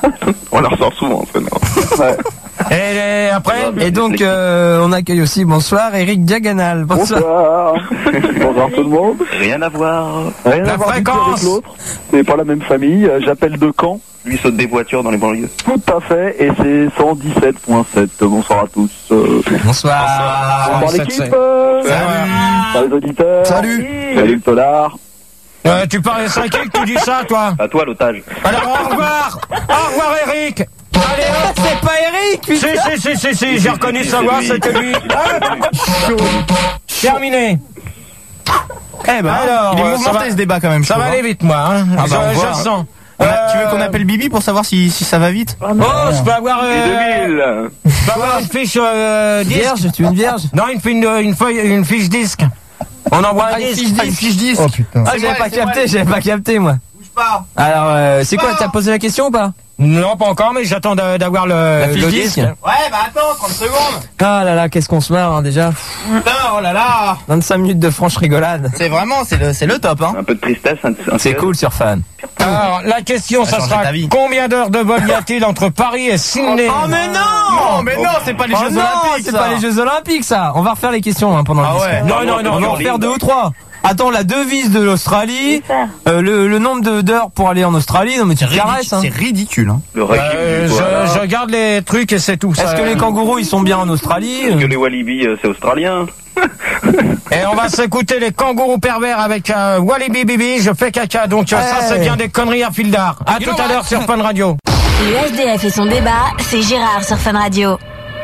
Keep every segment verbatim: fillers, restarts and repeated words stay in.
On la ressort souvent, en fait. Ouais. Et après, et donc euh, on accueille aussi, bonsoir, Eric Diagonal. Bonsoir. Bonsoir. Bonsoir tout le monde. Rien à voir. Rien La à voir du tout fréquence. avec l'autre. C'est pas la même famille. J'appelle de Caen. Lui saute des voitures dans les banlieues. Tout à fait. Et c'est cent dix-sept virgule sept. Bonsoir à tous. Euh, Bonsoir. Bonsoir sept, l'équipe. sept. Salut. Salut les auditeurs. Salut. Salut le tolard. euh, tu parles cinq qui tu dis ça, toi? À toi, l'otage. Alors, au revoir. Au revoir, Eric. Allez, hop. C'est pas Eric, Si, si, si, si, si, j'ai reconnu sa voix, c'était lui. Hein? Terminé. Eh ben, Alors, il est euh, ça mouvementé va- ce débat quand même. je Ça trouve, va hein. aller vite, moi. Hein. Ah bah, je, on je voit, le hein. sens. On a- Tu veux Euh, qu'on appelle Bibi pour savoir si, si ça va vite? Oh, je peux avoir, euh, deux je peux avoir une fiche euh, disque. Vierge, tu es une vierge? Non, une, fi- une, une feuille, une fiche disque. On envoie un Ah, une disque. fiche disque. Une fiche disque. Oh putain. Ah, C'est j'avais vrai, pas c'est capté, vrai. j'avais pas capté, moi. Bouge pas. Alors, euh, c'est quoi, t'as posé la question ou pas? Non, pas encore, mais j'attends d'a- d'avoir le, La fiche le disque. disque. Ouais, bah attends, trente secondes. Ah là là, qu'est-ce qu'on se marre, hein, déjà. Putain, oh là là. vingt-cinq minutes de franche rigolade. C'est vraiment, c'est le, c'est le top, hein. Un peu de tristesse. Un, un C'est cool sur Fan. Alors, la question, Ça ça change sera ta vie. combien d'heures de vol y a-t-il entre Paris et Sydney? Oh mais non. Non, mais non, c'est pas les Oh Jeux non, Olympiques. c'est ça. pas les Jeux Olympiques, ça. On va refaire les questions hein, pendant le Ah disque. ouais. Non, non, non, On va non. en refaire deux ou trois. Attends, la devise de l'Australie, euh, le, le nombre de- d'heures pour aller en Australie, non mais tu C'est te caresses. Hein. ridicule, c'est ridicule, hein. Le régime Euh, du je, je regarde les trucs et c'est tout. Est-ce ça. que les kangourous ils sont bien en Australie? Est-ce que les Walibi, euh, c'est australien? Et on va s'écouter les kangourous pervers avec euh, Walibi Bibi, je fais caca. Donc euh, ça, Hey. c'est bien des conneries à fil d'art. À tout à l'heure sur Fun Radio. Le S D F et son débat, c'est Gérard sur Fun Radio.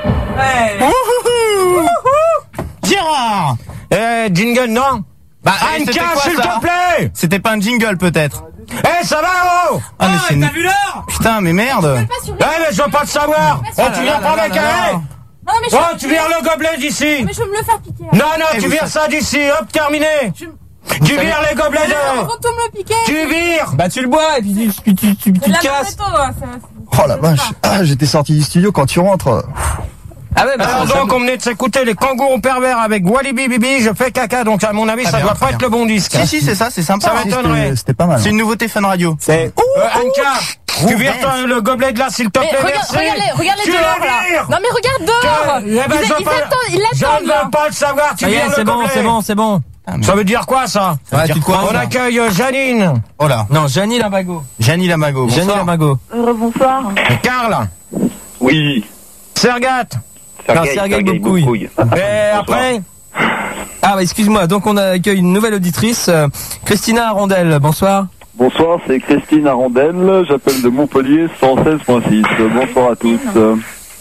Gérard. Eh, jingle, non? Bah, eh, Anka, c'était quoi, s'il ça te plaît! C'était pas un jingle peut-être. Eh, ça va, oh! Ah mais c'est. T'as vu l'heure? Putain, mais merde. Eh, mais je veux pas te savoir! Oh, tu viens prendre un carré! Non, mais je, Oh, tu vires le gobelet d'ici! mais je veux me le faire piquer. Non, non, Eh, tu vous vires ça d'ici, hop, terminé! Je- Tu vires les gobelets de... Quand on me le piquer. Tu vires! Bah tu le bois et puis tu, tu, tu, tu, tu La te casses. Mamoto, là, ça- ça- Oh la vache. Ah, j'étais sorti du studio quand tu rentres. Ah ouais, bah Alors ça- donc, on venait de s'écouter les kangourous pervers avec Walibi Bibi, je fais caca, donc à mon avis, Très ça bien, doit très pas être bien. le bon disque. Si si, c'est ça, c'est sympa. Ça hein. m'étonnerait. C'était c'était pas mal. C'est une nouveauté Fun Radio. c'est... Euh, Anka, tu vires toi, le gobelet de là, s'il te Mais plaît, regarde, merci. regarde les, regarde les Tu dehors, le là. vires. Non, mais regarde dehors. Que- eh ben, Ils, je veux ils pas- attendent, ils Je l'attendent, ne là. veux pas le savoir, tu Ça y vires est, le c'est bon, gobelet. c'est bon, c'est bon. Ah, mais- Ça veut dire quoi, ça? Ça veut Ouais, dire tu quoi, crois, On ça accueille euh, Janine. Oh là. Non, Janie Lamago. Janie Lamago. Janie Bonsoir. Lamago. Bonsoir. Karl. Oui. Sergat. Non, Sergueï Boubkouille. Et après? Ah bah excuse-moi, donc on accueille une nouvelle auditrice, euh, Christina Arondel, bonsoir. Bonsoir, c'est Christine Arondel. J'appelle de Montpellier cent seize virgule six. Bonsoir à tous. Euh,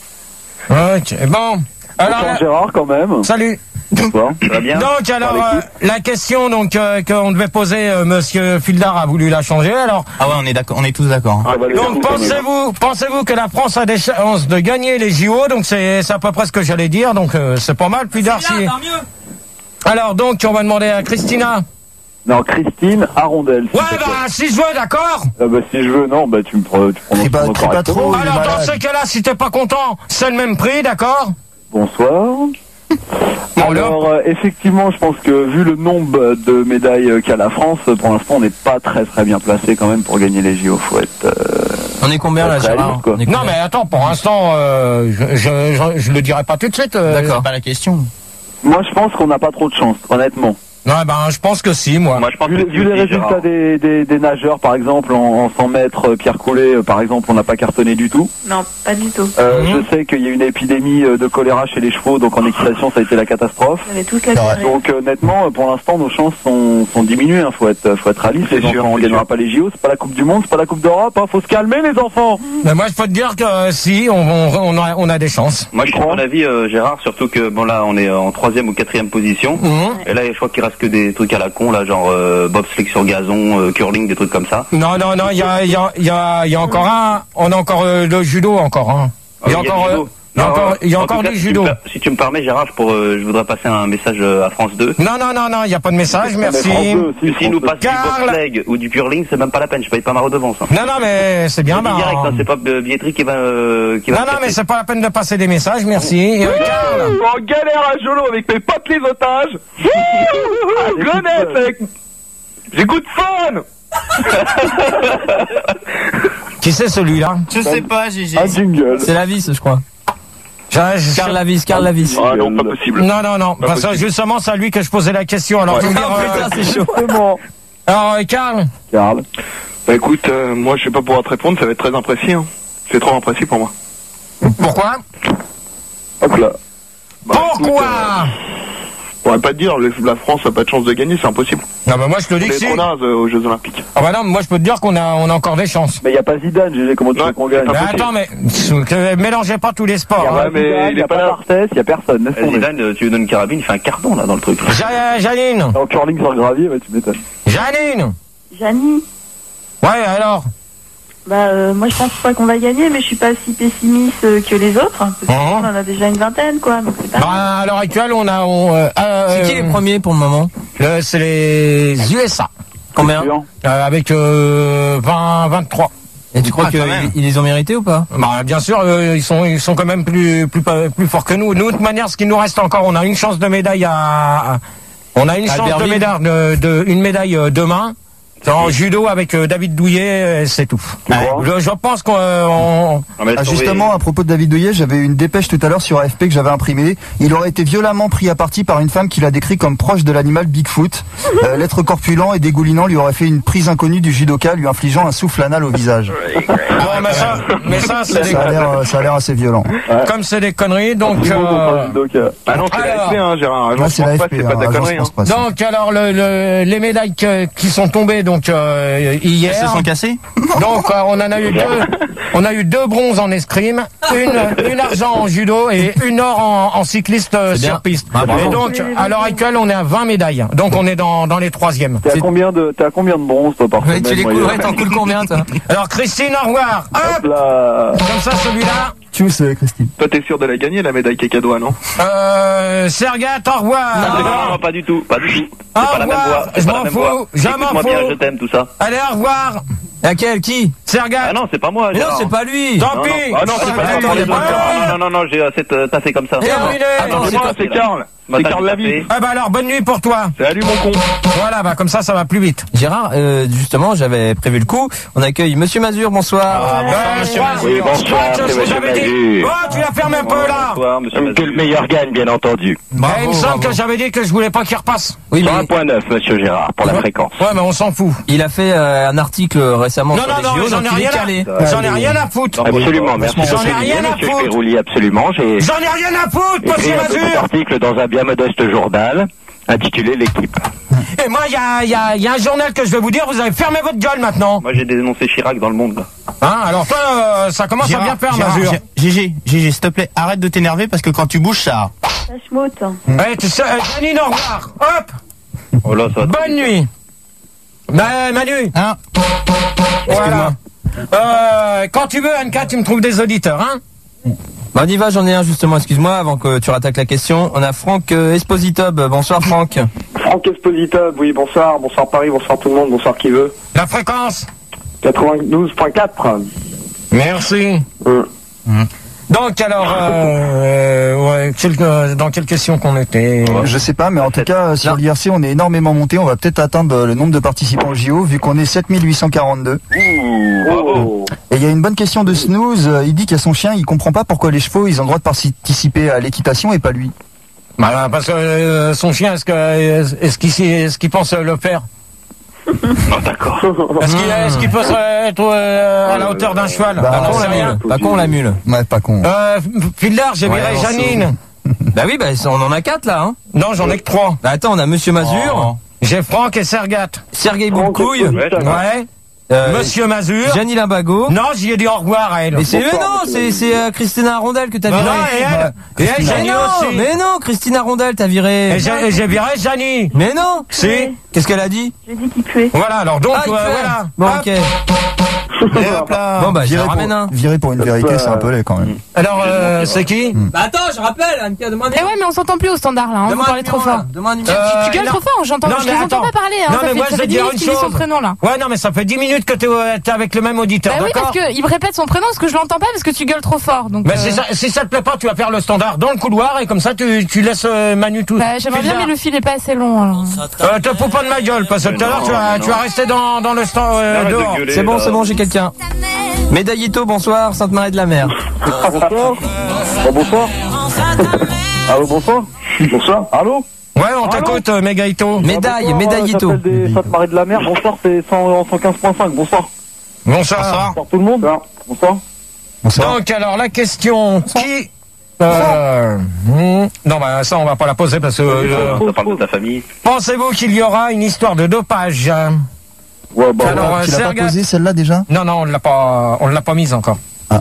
Ok, bon. Alors, Bonsoir euh, Gérard quand même. salut. Bonsoir. Ça va bien? Donc alors Par euh, la question donc euh, qu'on devait poser, euh, Monsieur Fildar a voulu la changer. Alors Ah ouais, on est d'accord, on est tous d'accord. hein. Ça va les donc faire, quand même. pensez-vous pensez-vous que la France a des chances de gagner les J O? Donc c'est c'est à peu près ce que j'allais dire. Donc euh, c'est pas mal. Fildar si. Alors donc on va demander à Christina. Non, Christine Arondel. s'il Ouais te plaît. bah si je veux, d'accord. Ah bah si je veux, non, bah tu me pre- tu prononces Crie pas- mon nom crie pas correctement. trop. il est Alors dans malade. ce cas-là, si t'es pas content, c'est le même prix, d'accord? Bonsoir. Bon, Alors, euh, effectivement, je pense que vu le nombre de médailles euh, qu'a la France, euh, pour l'instant, on n'est pas très très bien placé quand même pour gagner les J O. Faut être, euh, On est combien là, Très Gérard? réaliste, quoi. On est Non combien mais attends, pour l'instant, euh, je, je, je, je le dirai pas tout de suite. euh. C'est pas la question. Moi, je pense qu'on n'a pas trop de chance, honnêtement. Ouais ben je pense que si, moi. Moi, je pense Vu, que vu les résultats des, des, des nageurs, par exemple, en, en cent mètres, euh, Pierre Coulet, euh, par exemple, on n'a pas cartonné du tout. Non, pas du tout. Euh, Mhm. Je sais qu'il y a une épidémie euh, de choléra chez les chevaux, donc en équitation, ça a été la catastrophe. Vous avez toute la C'est vrai. durée. Donc euh, honnêtement, euh, pour l'instant, nos chances sont, sont diminuées. Hein. Faut être, faut être réaliste. C'est Les sûr, enfants, on c'est gagnera sûr. pas les J O, c'est pas la Coupe du Monde, c'est pas la Coupe d'Europe. Hein. Faut se calmer, les enfants. Mais moi, je peux te dire que euh, si, on, on, on, a, on a des chances. Moi, je suis de mon avis, euh, Gérard, surtout que bon là, on est en troisième ou quatrième position. Mhm. Et là, je crois qu'il reste que des trucs à la con, là, genre euh, bobsleigh sur gazon, euh, curling, des trucs comme ça. Non, non, non, il y a, il y, a, il y, a, il y a encore un. On a encore euh, le judo, encore. Hein. Il y a Ah, encore, du euh, judo. il y a Non, encore, il y a en encore tout cas, du si tu judo. me per- Si tu me permets, Gérard, je, pour, euh, je voudrais passer un message euh, à France deux. Non, non, non, non, il n'y a pas de message, merci. Mais France deux, si, Que s'ils nous France deux. passent du Karl. bobsleigh ou du curling, c'est même pas la peine, je paye pas ma redevance. Hein. Non, non, mais c'est bien, Je dis bah. direct, hein, c'est pas euh, Billetterie qui va, euh, qui va Non, me non, mais traiter. c'est pas la peine de passer des messages, merci. Euh, Karl. En galère à Jolo avec mes potes les otages. Gonesse avec... J'écoute fun. Qui c'est celui-là? Je sais pas, Gégé. Un jingle. C'est la vis, je crois. Carl Lavis, Carl Lavis. Ah non, pas possible. Non, non, non. Pas Parce que possible. justement, c'est à lui que je posais la question. Alors, Ouais. tu me diras, Oh, putain, euh, c'est chaud. Justement. Alors, euh, Karl Karl. Bah écoute, euh, moi je vais pas pouvoir te répondre, ça va être très imprécis. Hein. C'est trop imprécis pour moi. Pourquoi? Hop là. Bah, Pourquoi écoute, euh, je pourrais pas te dire, le- la France a pas de chance de gagner, c'est impossible. Non, bah moi, je te On dis que est si. trop naze euh, aux Jeux Olympiques. Ah bah non, mais moi, je peux te dire qu'on a, on a encore des chances. Mais y a pas Zidane, G G, comment tu Ouais, veux qu'on gagne? Mais impossible. attends, mais que- mélangez pas tous les sports. Y a hein. pas Ouais, mais Zidane, il y est a pas pas là. Barthès, y a personne. Laisse tomber. Zidane, euh, tu lui donnes une carabine, il fait un carton là dans le truc. Là. Ja- Janine En curling sur le gravier, ouais, tu m'étonnes. Janine Janie, Ouais, alors bah euh, moi je pense pas qu'on va gagner, mais je suis pas si pessimiste euh, que les autres. Parce qu'on Mhm. en a déjà une vingtaine, quoi. Donc c'est pas. Bah, à l'heure actuelle, on a... On, euh, C'est qui euh, les premiers pour le moment? le- C'est les U S A. Combien? Euh, avec euh, vingt, vingt-trois. Et tu crois Ah, quand même. qu'ils les ont mérités ou pas? Bah, bien sûr, euh, ils sont ils sont quand même plus plus plus forts que nous. Nous, de toute manière, ce qui nous reste encore, on a une chance de médaille à, à- on a une chance de Albertville. médaille de, de- une médaille euh, demain. C'est en judo avec euh, David Douillet, euh, c'est tout. Je, je pense qu'on euh, on- Non, mais Ah, laisse tomber. justement, à propos de David Douillet, j'avais une dépêche tout à l'heure sur A F P que j'avais imprimée. Il aurait été violemment pris à partie par une femme qu'il a décrit comme proche de l'animal Bigfoot. Euh, L'être corpulent et dégoulinant lui aurait fait une prise inconnue du judoka, lui infligeant un souffle anal au visage. non, mais ça, mais ça, c'est des, Ça a l'air, euh, ça a l'air assez violent. comme c'est des conneries, donc. Tout le monde euh, contre un judoka. Ah non, c'est Alors. la F P, hein, Gérard. Là, Agence c'est la France F Presse, P. c'est pas de la hein, connerie. Agence Hein. France Presse. Donc alors le, le- les médailles que- qui sont tombées donc euh, hier. Elles se sont cassées? Donc euh, on en a eu deux, on a eu deux bronzes en escrime, une, une argent en judo et une or en, en cycliste euh, C'est bien. sur piste. Ah, bravo. et donc à l'heure actuelle on est à vingt médailles. Donc on est dans, dans les troisièmes. T'es à combien de, t'es à combien de bronze, toi, par Ouais, semaine, tu les moyenne coulerais, t'en coules combien, toi? Alors Christine, au revoir. Hop Hop, là. comme ça celui-là. Tchuss, euh, Christine. Toi, t'es sûr de la gagner, la médaille Kekadois, non? Euh, Sergat, au revoir. Non, non, pas du tout, pas du tout. C'est Au pas la même revoir. voix. c'est Je pas m'en la même fous, voix. je m'en Écoute-moi bien, fous. je t'aime, tout ça. Allez, au revoir. Laquelle? Qui? Sergat. Ah non, c'est pas moi. Mais non, Gérard. c'est pas lui! Tant Non, pis. non. Ah non, c'est Attends, pas attends, moi. y a pas de- Non, non, non, j'ai assez euh, taffé comme ça. Terminé. Attends, C'est c'est moi, quoi? c'est Karl. C'est Karl Lavis. Ah bah alors bonne nuit pour toi. Salut mon con. Voilà, bah comme ça, ça va plus vite. Gérard, euh, justement, j'avais prévu le coup. On accueille Monsieur Mazur, bonsoir. Ah, ben, monsieur ouais, Mazur. je Oui, crois bonsoir, que c'est je monsieur vous avais dit- Mazur. Oh, tu la fermes un peu là. Bonsoir, monsieur Mazur. Que le meilleur gagne, bien entendu. Eh, il me semble que j'avais dit que je voulais pas qu'il repasse. Oui, Sur mais un point neuf, monsieur Gérard, pour la fréquence. Ouais, mais on s'en fout. il a fait euh, un article récemment Non, sur non, les non, J O, j'en donc ai il est rien calé. à, j'en ai rien à foutre. Absolument, merci de J'en ai souligner, rien à monsieur foutre. Pérouli, absolument. J'ai J'en ai rien à foutre, écrit monsieur un petit Mazur. article dans un bien modeste journal, intitulé L'équipe. Et moi, il y a, y, a, y a un journal que je vais vous dire, vous avez fermé votre gueule maintenant. Moi, j'ai dénoncé Chirac dans le monde, là. Hein, alors toi, euh, ça commence à bien faire, Mazur. Gégé, Gégé, s'il te plaît, arrête de t'énerver parce que quand tu bouges, ça. Ça schmoute. Eh, tu sais, euh, Janine, au revoir. Hop, Oh là, ça va. bonne nuit. Bah, Manu. Hein? Voilà. Euh, quand tu veux, Anka, tu me trouves des auditeurs, hein. Bah, on y va, j'en ai un justement, excuse-moi, avant que tu rattaques la question. On a Franck euh, Espositob. Bonsoir Franck. Franck Espositob, oui, bonsoir, bonsoir Paris, bonsoir tout le monde, bonsoir qui veut. La fréquence. quatre-vingt-douze point quatre. Merci. Hum. Donc alors, euh, euh, ouais, quelle- euh, dans quelle question qu'on était Je sais pas, mais en tout cas, sur l'I R C, on est énormément monté. On va peut-être atteindre le nombre de participants au J O, vu qu'on est sept mille huit cent quarante-deux. Oh. Et il y a une bonne question de Snooze. euh, Il dit qu'il y a son chien, il comprend pas pourquoi les chevaux, ils ont le droit de participer à l'équitation et pas lui. Bah, parce que euh, son chien, est-ce que est-ce qu'il est-ce qu'il pense euh, le faire? Oh, d'accord. Est-ce qu'il est-ce qu'il peut se- être euh, à la hauteur d'un cheval? Bah, Ah, Pas non, con c'est la rien. mule. Pas con la mule. Ouais, pas con. Euh, Fiddler, j'ai Ouais, viré alors, Janine. Bah oui, bah on en a quatre là, hein. Non, j'en ai que trois. Bah attends, on a Monsieur Mazur, J'ai Franck et Sergat. Sergei Franck Boulkouille, Espositob. Ouais. euh, Monsieur Mazur. Gianni Limbago. Non, j'y ai dit au revoir à elle. Mais c'est mais Bonsoir, non, monsieur c'est c'est euh, Christina Rondel que t'as Non, viré. non, et elle. Et elle, Mais j'ai dit non, aussi. mais non, Christina Rondel t'as viré. Et j'ai et j'ai viré Janie. Mais non. Si. Qu'est-ce qu'elle a dit? J'ai dit qu'il puait. Voilà, alors donc, Ah, il euh, fait. voilà. Bon, Hop. ok. Hop là. Bon bah, je Virer ramène un. pour, virer pour une vérité, c'est un peu laid quand même. Alors, euh, c'est qui? Bah attends, je rappelle, Annika, demande. Eh ouais, mais on s'entend plus au standard là, hein, vous parlez trop fort. Demande une Euh, Tu gueules non. trop fort, j'entends, Non, je mais les entends attends. pas parler, hein, Non, ça mais fait, moi, ça je fait vais dix dire minutes une qu'il dit son chose. prénom là. Ouais, non, mais ça fait dix minutes que t'es euh, t'es avec le même auditeur, Bah oui, parce d'accord? qu'il me répète son prénom parce que je l'entends pas parce que tu gueules trop fort. Donc, Mais euh, si ça, si ça te plaît pas, tu vas faire le standard dans le couloir et comme ça, tu, tu laisses euh, Manu tout. bah, j'aimerais bien, Fiddler. mais le fil est pas assez long. Alors. Euh, te fous pas de ma gueule, parce que tout à l'heure, tu vas, tu vas rester dans, dans le stand, euh, Arrête de dehors. gueuler, C'est bon, là. c'est bon, j'ai quelqu'un quelqu'un. Médaillito, bonsoir, Sainte-Marie-de-la-Mer. Bonsoir. Oh, bonsoir. Allô, bonsoir. Bonsoir. Allô. Ouais, on t'écoute, euh, Médaillito. Médaille, Médaillito. Des Sainte-Marie-de-la-Mer. Bonsoir, c'est cent quinze point cinq. Bonsoir. Bonsoir. Bonsoir tout le monde. Bonsoir. Bonsoir. Donc, alors, la question, qui... Euh, hmm, non, bah, ça, on va pas la poser parce que... Euh, Ça parle de ta famille. pensez-vous qu'il y aura une histoire de dopage? Ouais, bah, Alors, euh, Tu l'as pas Sergat- posée celle-là déjà? Non, non, on l'a pas, on l'a pas mise encore.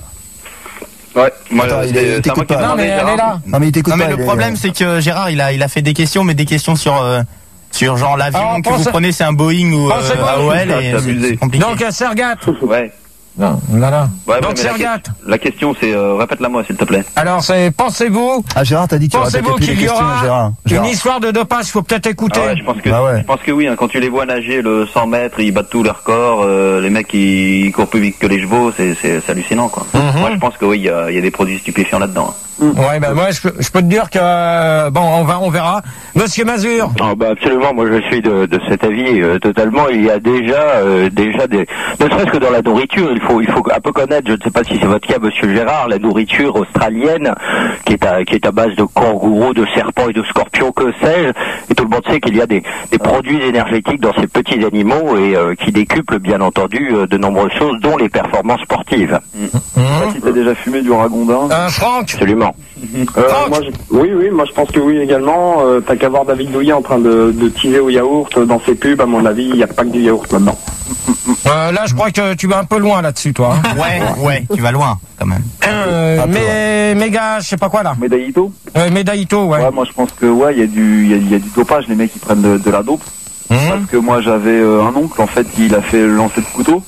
Ouais, moi, Attends, il est- c'est il c'est t'écoute moi qui ai pas. Non, demandé, mais elle Gérard. est là. Non mais il t'écoute Non, pas. mais le il est- problème, c'est que Gérard, il a, il a fait des questions, mais des questions sur, euh, sur genre l'avion Alors, que pense- vous prenez, c'est un Boeing ou Pensez euh, pas, A O L, c'est et abusé. c'est compliqué. Donc, euh, Sergat. Ouais. Non, là, là. Ouais, ouais, Donc, mais la, Sergat. que- la question, c'est, euh, répète-la moi, s'il te plaît. Alors, c'est, pensez-vous, Ah Gérard, t'as dit qu'il y aurait pensez-vous peut-être plus les qu'il y questions, aura Gérard. une Gérard. histoire de dopage? Faut peut-être écouter. Ah ouais, je pense que, Bah ouais. je pense que oui, hein, quand tu les vois nager le cent mètres, ils battent tous leurs records, euh, les mecs ils courent plus vite que les chevaux, c'est, c'est, c'est hallucinant, quoi. Mhm. Moi, je pense que oui, il y a, il y a des produits stupéfiants là-dedans. Ouais, ben moi, je peux, je peux te dire que euh, bon, on va, on verra. Monsieur Mazur. Ah bah absolument, moi je suis de, de cet avis euh, totalement. Il y a déjà, euh, déjà des, ne serait-ce que dans la nourriture, il faut, il faut un peu connaître. Je ne sais pas si c'est votre cas, Monsieur Gérard, la nourriture australienne, qui est à, qui est à base de kangourous, de serpents et de scorpions, que sais-je. Et tout le monde sait qu'il y a des, des produits énergétiques dans ces petits animaux et euh, qui décuplent bien entendu euh, de nombreuses choses, dont les performances sportives. Je sais pas si t'as déjà fumé du ragondin. Euh, Franck. Absolument. Euh, moi, je- oui, oui, moi je pense que oui également. Euh, T'as qu'à voir David Douillet en train de, de teaser au yaourt dans ses pubs. À mon avis, il n'y a pas que du yaourt maintenant. Euh, là, je crois que tu vas un peu loin là-dessus, toi. hein. Ouais, ouais, tu vas loin, quand même. Euh, mais, méga, je sais pas quoi là. Médaillito. Euh, Médaillito, ouais. Ouais, moi je pense que ouais, il y a du, il y a, il y a du dopage. Les mecs ils prennent de, de la dope. Mmh. Parce que moi j'avais euh, un oncle en fait, il a fait le lancer de couteau.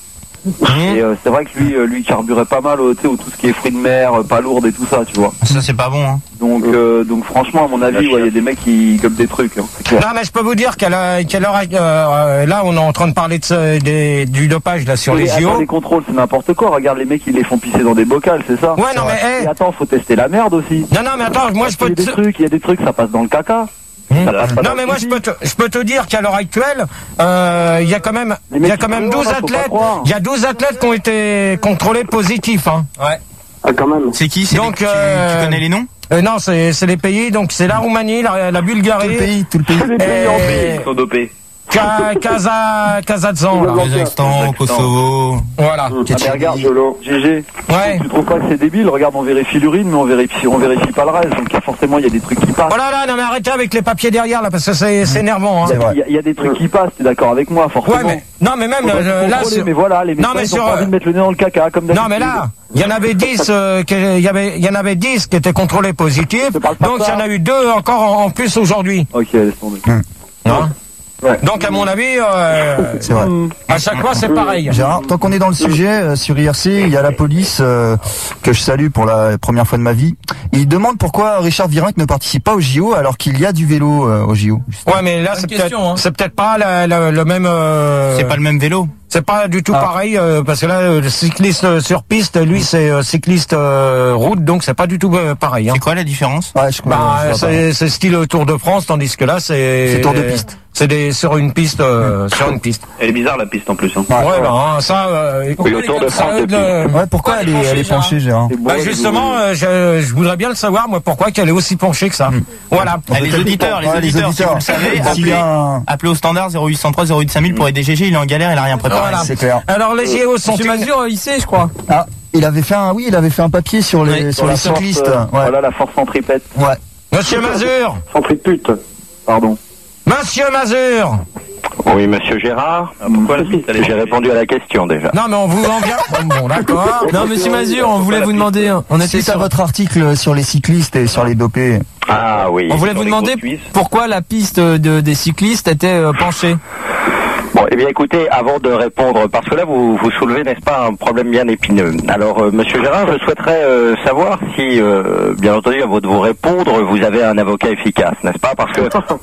Et euh, c'est vrai que lui, euh, lui carburait pas mal, euh, tu sais, au tout ce qui est fruits de mer, euh, pas lourdes et tout ça, tu vois. Ça, c'est pas bon, hein. Donc, euh, donc franchement, à mon avis, ouais, il y a des mecs qui gobent des trucs. Hein, c'est clair. Non, mais je peux vous dire qu'à la- qu'à l'heure, euh, là, on est en train de parler de ce- des- du dopage là sur Et les attends, J O. les contrôles, c'est n'importe quoi. Regarde les mecs, ils les font pisser dans des bocals, c'est ça. Ouais, non, mais, hey. Et attends, faut tester la merde aussi. Non, non, mais attends, moi je peux Il y a te... des trucs, il y a des trucs, ça passe dans le caca. Mmh. Ça passe pas Non dans mais le moi je pipi. peux te, je peux te dire qu'à l'heure actuelle, euh, il y a quand même, Les il y a mecs, quand ils même font douze rien, faut pas athlètes, croire. il y a douze athlètes qui ont été contrôlés positifs. Hein. Ouais. Ah, quand même. C'est qui c'est Donc, les- tu, euh, tu connais les noms? Euh, non, c'est c'est les pays, donc c'est la Roumanie, la, la Tout Bulgarie, le pays, tout le pays. Les pays en pays. Ils sont dopés. Ka- Kaza, Kazakhstan, là. Kazakhstan, Kosovo. Voilà. Ah, mais regarde, G G. Ouais. Tu trouves pas que c'est débile? Regarde, on vérifie l'urine, mais on vérifie, on vérifie pas le reste. Donc forcément, il y a des trucs qui passent. Oh là là, non mais arrêtez avec les papiers derrière là, parce que c'est c'est énervant. Hein. C'est vrai. Il y, a- il y a des trucs qui passent, t'es d'accord avec moi, forcément. Ouais, mais non, mais même Faut pas euh, se là, contrôler, sur- mais voilà, les mecs, Non, mais ils ont sur, pas envie euh, de mettre le nez dans le caca, comme d'habitude. non mais là, il y en avait dix, euh, qui- il y avait, il y en avait dix qui étaient contrôlés positifs, Je parle pas donc de il y ça. en a eu deux encore en, en plus aujourd'hui. Ok, laisse tomber. Hein. Ouais. Donc à mon avis, euh, C'est vrai. à chaque fois c'est pareil. Gérard, tant qu'on est dans le sujet, euh, sur I R C, il y a la police euh, que je salue pour la première fois de ma vie. Il demande pourquoi Richard Virenque ne participe pas au J O alors qu'il y a du vélo euh, au J O. Ouais, mais là c'est peut-être, question, hein. c'est peut-être pas la- la- le même. euh, C'est pas le même vélo. C'est pas du tout Ah. pareil euh, parce que là, le cycliste euh, sur piste, lui c'est euh, cycliste euh, route, donc c'est pas du tout euh, pareil. Hein. C'est quoi la différence? Ouais, je, Bah, je vois pas. c'est c'est style Tour de France, tandis que là c'est. C'est Tour de piste. C'est des sur une piste, euh, sur une piste. Elle est bizarre la piste en plus. Hein. Ouais, bah, hein, ça. Euh, Oui, le Tour de ça France aide, depuis. euh, Ouais, pourquoi elle est, elle est penchée, Gérard? C'est beau, Bah les justement, bourrés. euh, je, je voudrais bien le savoir, moi, pourquoi qu'elle est aussi penchée que ça. Voilà. Ah, les auditeurs, les Ouais, les auditeurs, si vous le savez, S'il y appelez, a un- appelez au standard zéro huit cent trois zéro huit cinq mille pour aider G G, il est en galère, il a rien préparé. Voilà. C'est clair. Alors les J O sont. Monsieur Mazur, il sait, je crois. Ah, il avait fait un, oui, il avait fait un papier sur les, Oui, sur la les force, cyclistes. euh, Ouais. Voilà la force centripète. Ouais. Monsieur Mazur. Centré de pute. Pardon. Monsieur Mazur. Oui, Monsieur Gérard. Ah, pourquoi la piste elle est J'ai répondu à la question déjà. Non, mais on vous en vient. Bon, d'accord. Non, monsieur Mazur, on voulait vous demander, hein, on était Suite à sur- votre article sur les cyclistes et sur les dopés. Ah oui. on voulait Sur vous les demander grosses cuisses. pourquoi la piste de, des cyclistes était euh, penchée. Bon, eh bien écoutez, avant de répondre, parce que là vous vous soulevez, n'est-ce pas, un problème bien épineux. Alors, euh, Monsieur Gérard, je souhaiterais euh, savoir si, euh, bien entendu, avant de vous répondre, vous avez un avocat efficace, n'est-ce pas? Parce que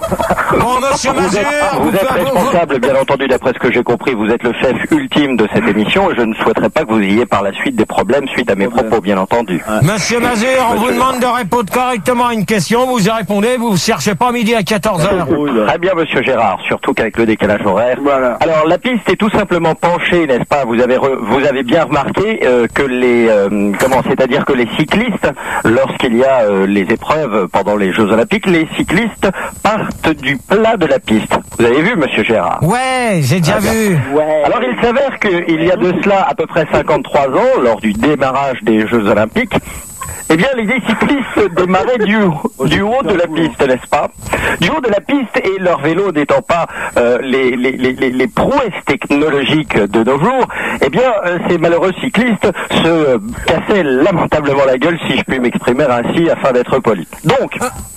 Bon, monsieur vous Mazur. êtes, vous vous êtes faites- vous- responsable, bien entendu, d'après ce que j'ai compris, vous êtes le chef ultime de cette émission, et je ne souhaiterais pas que vous ayez par la suite des problèmes suite à mes propos, bien entendu. Monsieur Mazur, on vous demande de répondre correctement à une question, vous y répondez, vous ne cherchez pas midi à quatorze heures. Très bien, Monsieur Gérard, surtout qu'avec le décalage horaire, Voilà. Voilà. Alors la piste est tout simplement penchée, n'est-ce pas? Vous avez re- vous avez bien remarqué euh, que les euh, comment, c'est-à-dire que les cyclistes, lorsqu'il y a euh, les épreuves pendant les Jeux Olympiques, les cyclistes partent du plat de la piste. Vous avez vu, Monsieur Gérard? Ouais, j'ai déjà Ah, bien. vu. Ouais. Alors il s'avère qu'il y a de cela à peu près cinquante-trois ans, lors du démarrage des Jeux Olympiques, eh bien les cyclistes démarraient du, du haut de la piste, n'est-ce pas? Du haut de la piste, et leur vélo n'étant pas euh, les, les, les, les, les prouesses technologiques de nos jours, eh bien euh, ces malheureux cyclistes se euh, cassaient lamentablement la gueule, si je puis m'exprimer ainsi, afin d'être poli. Donc,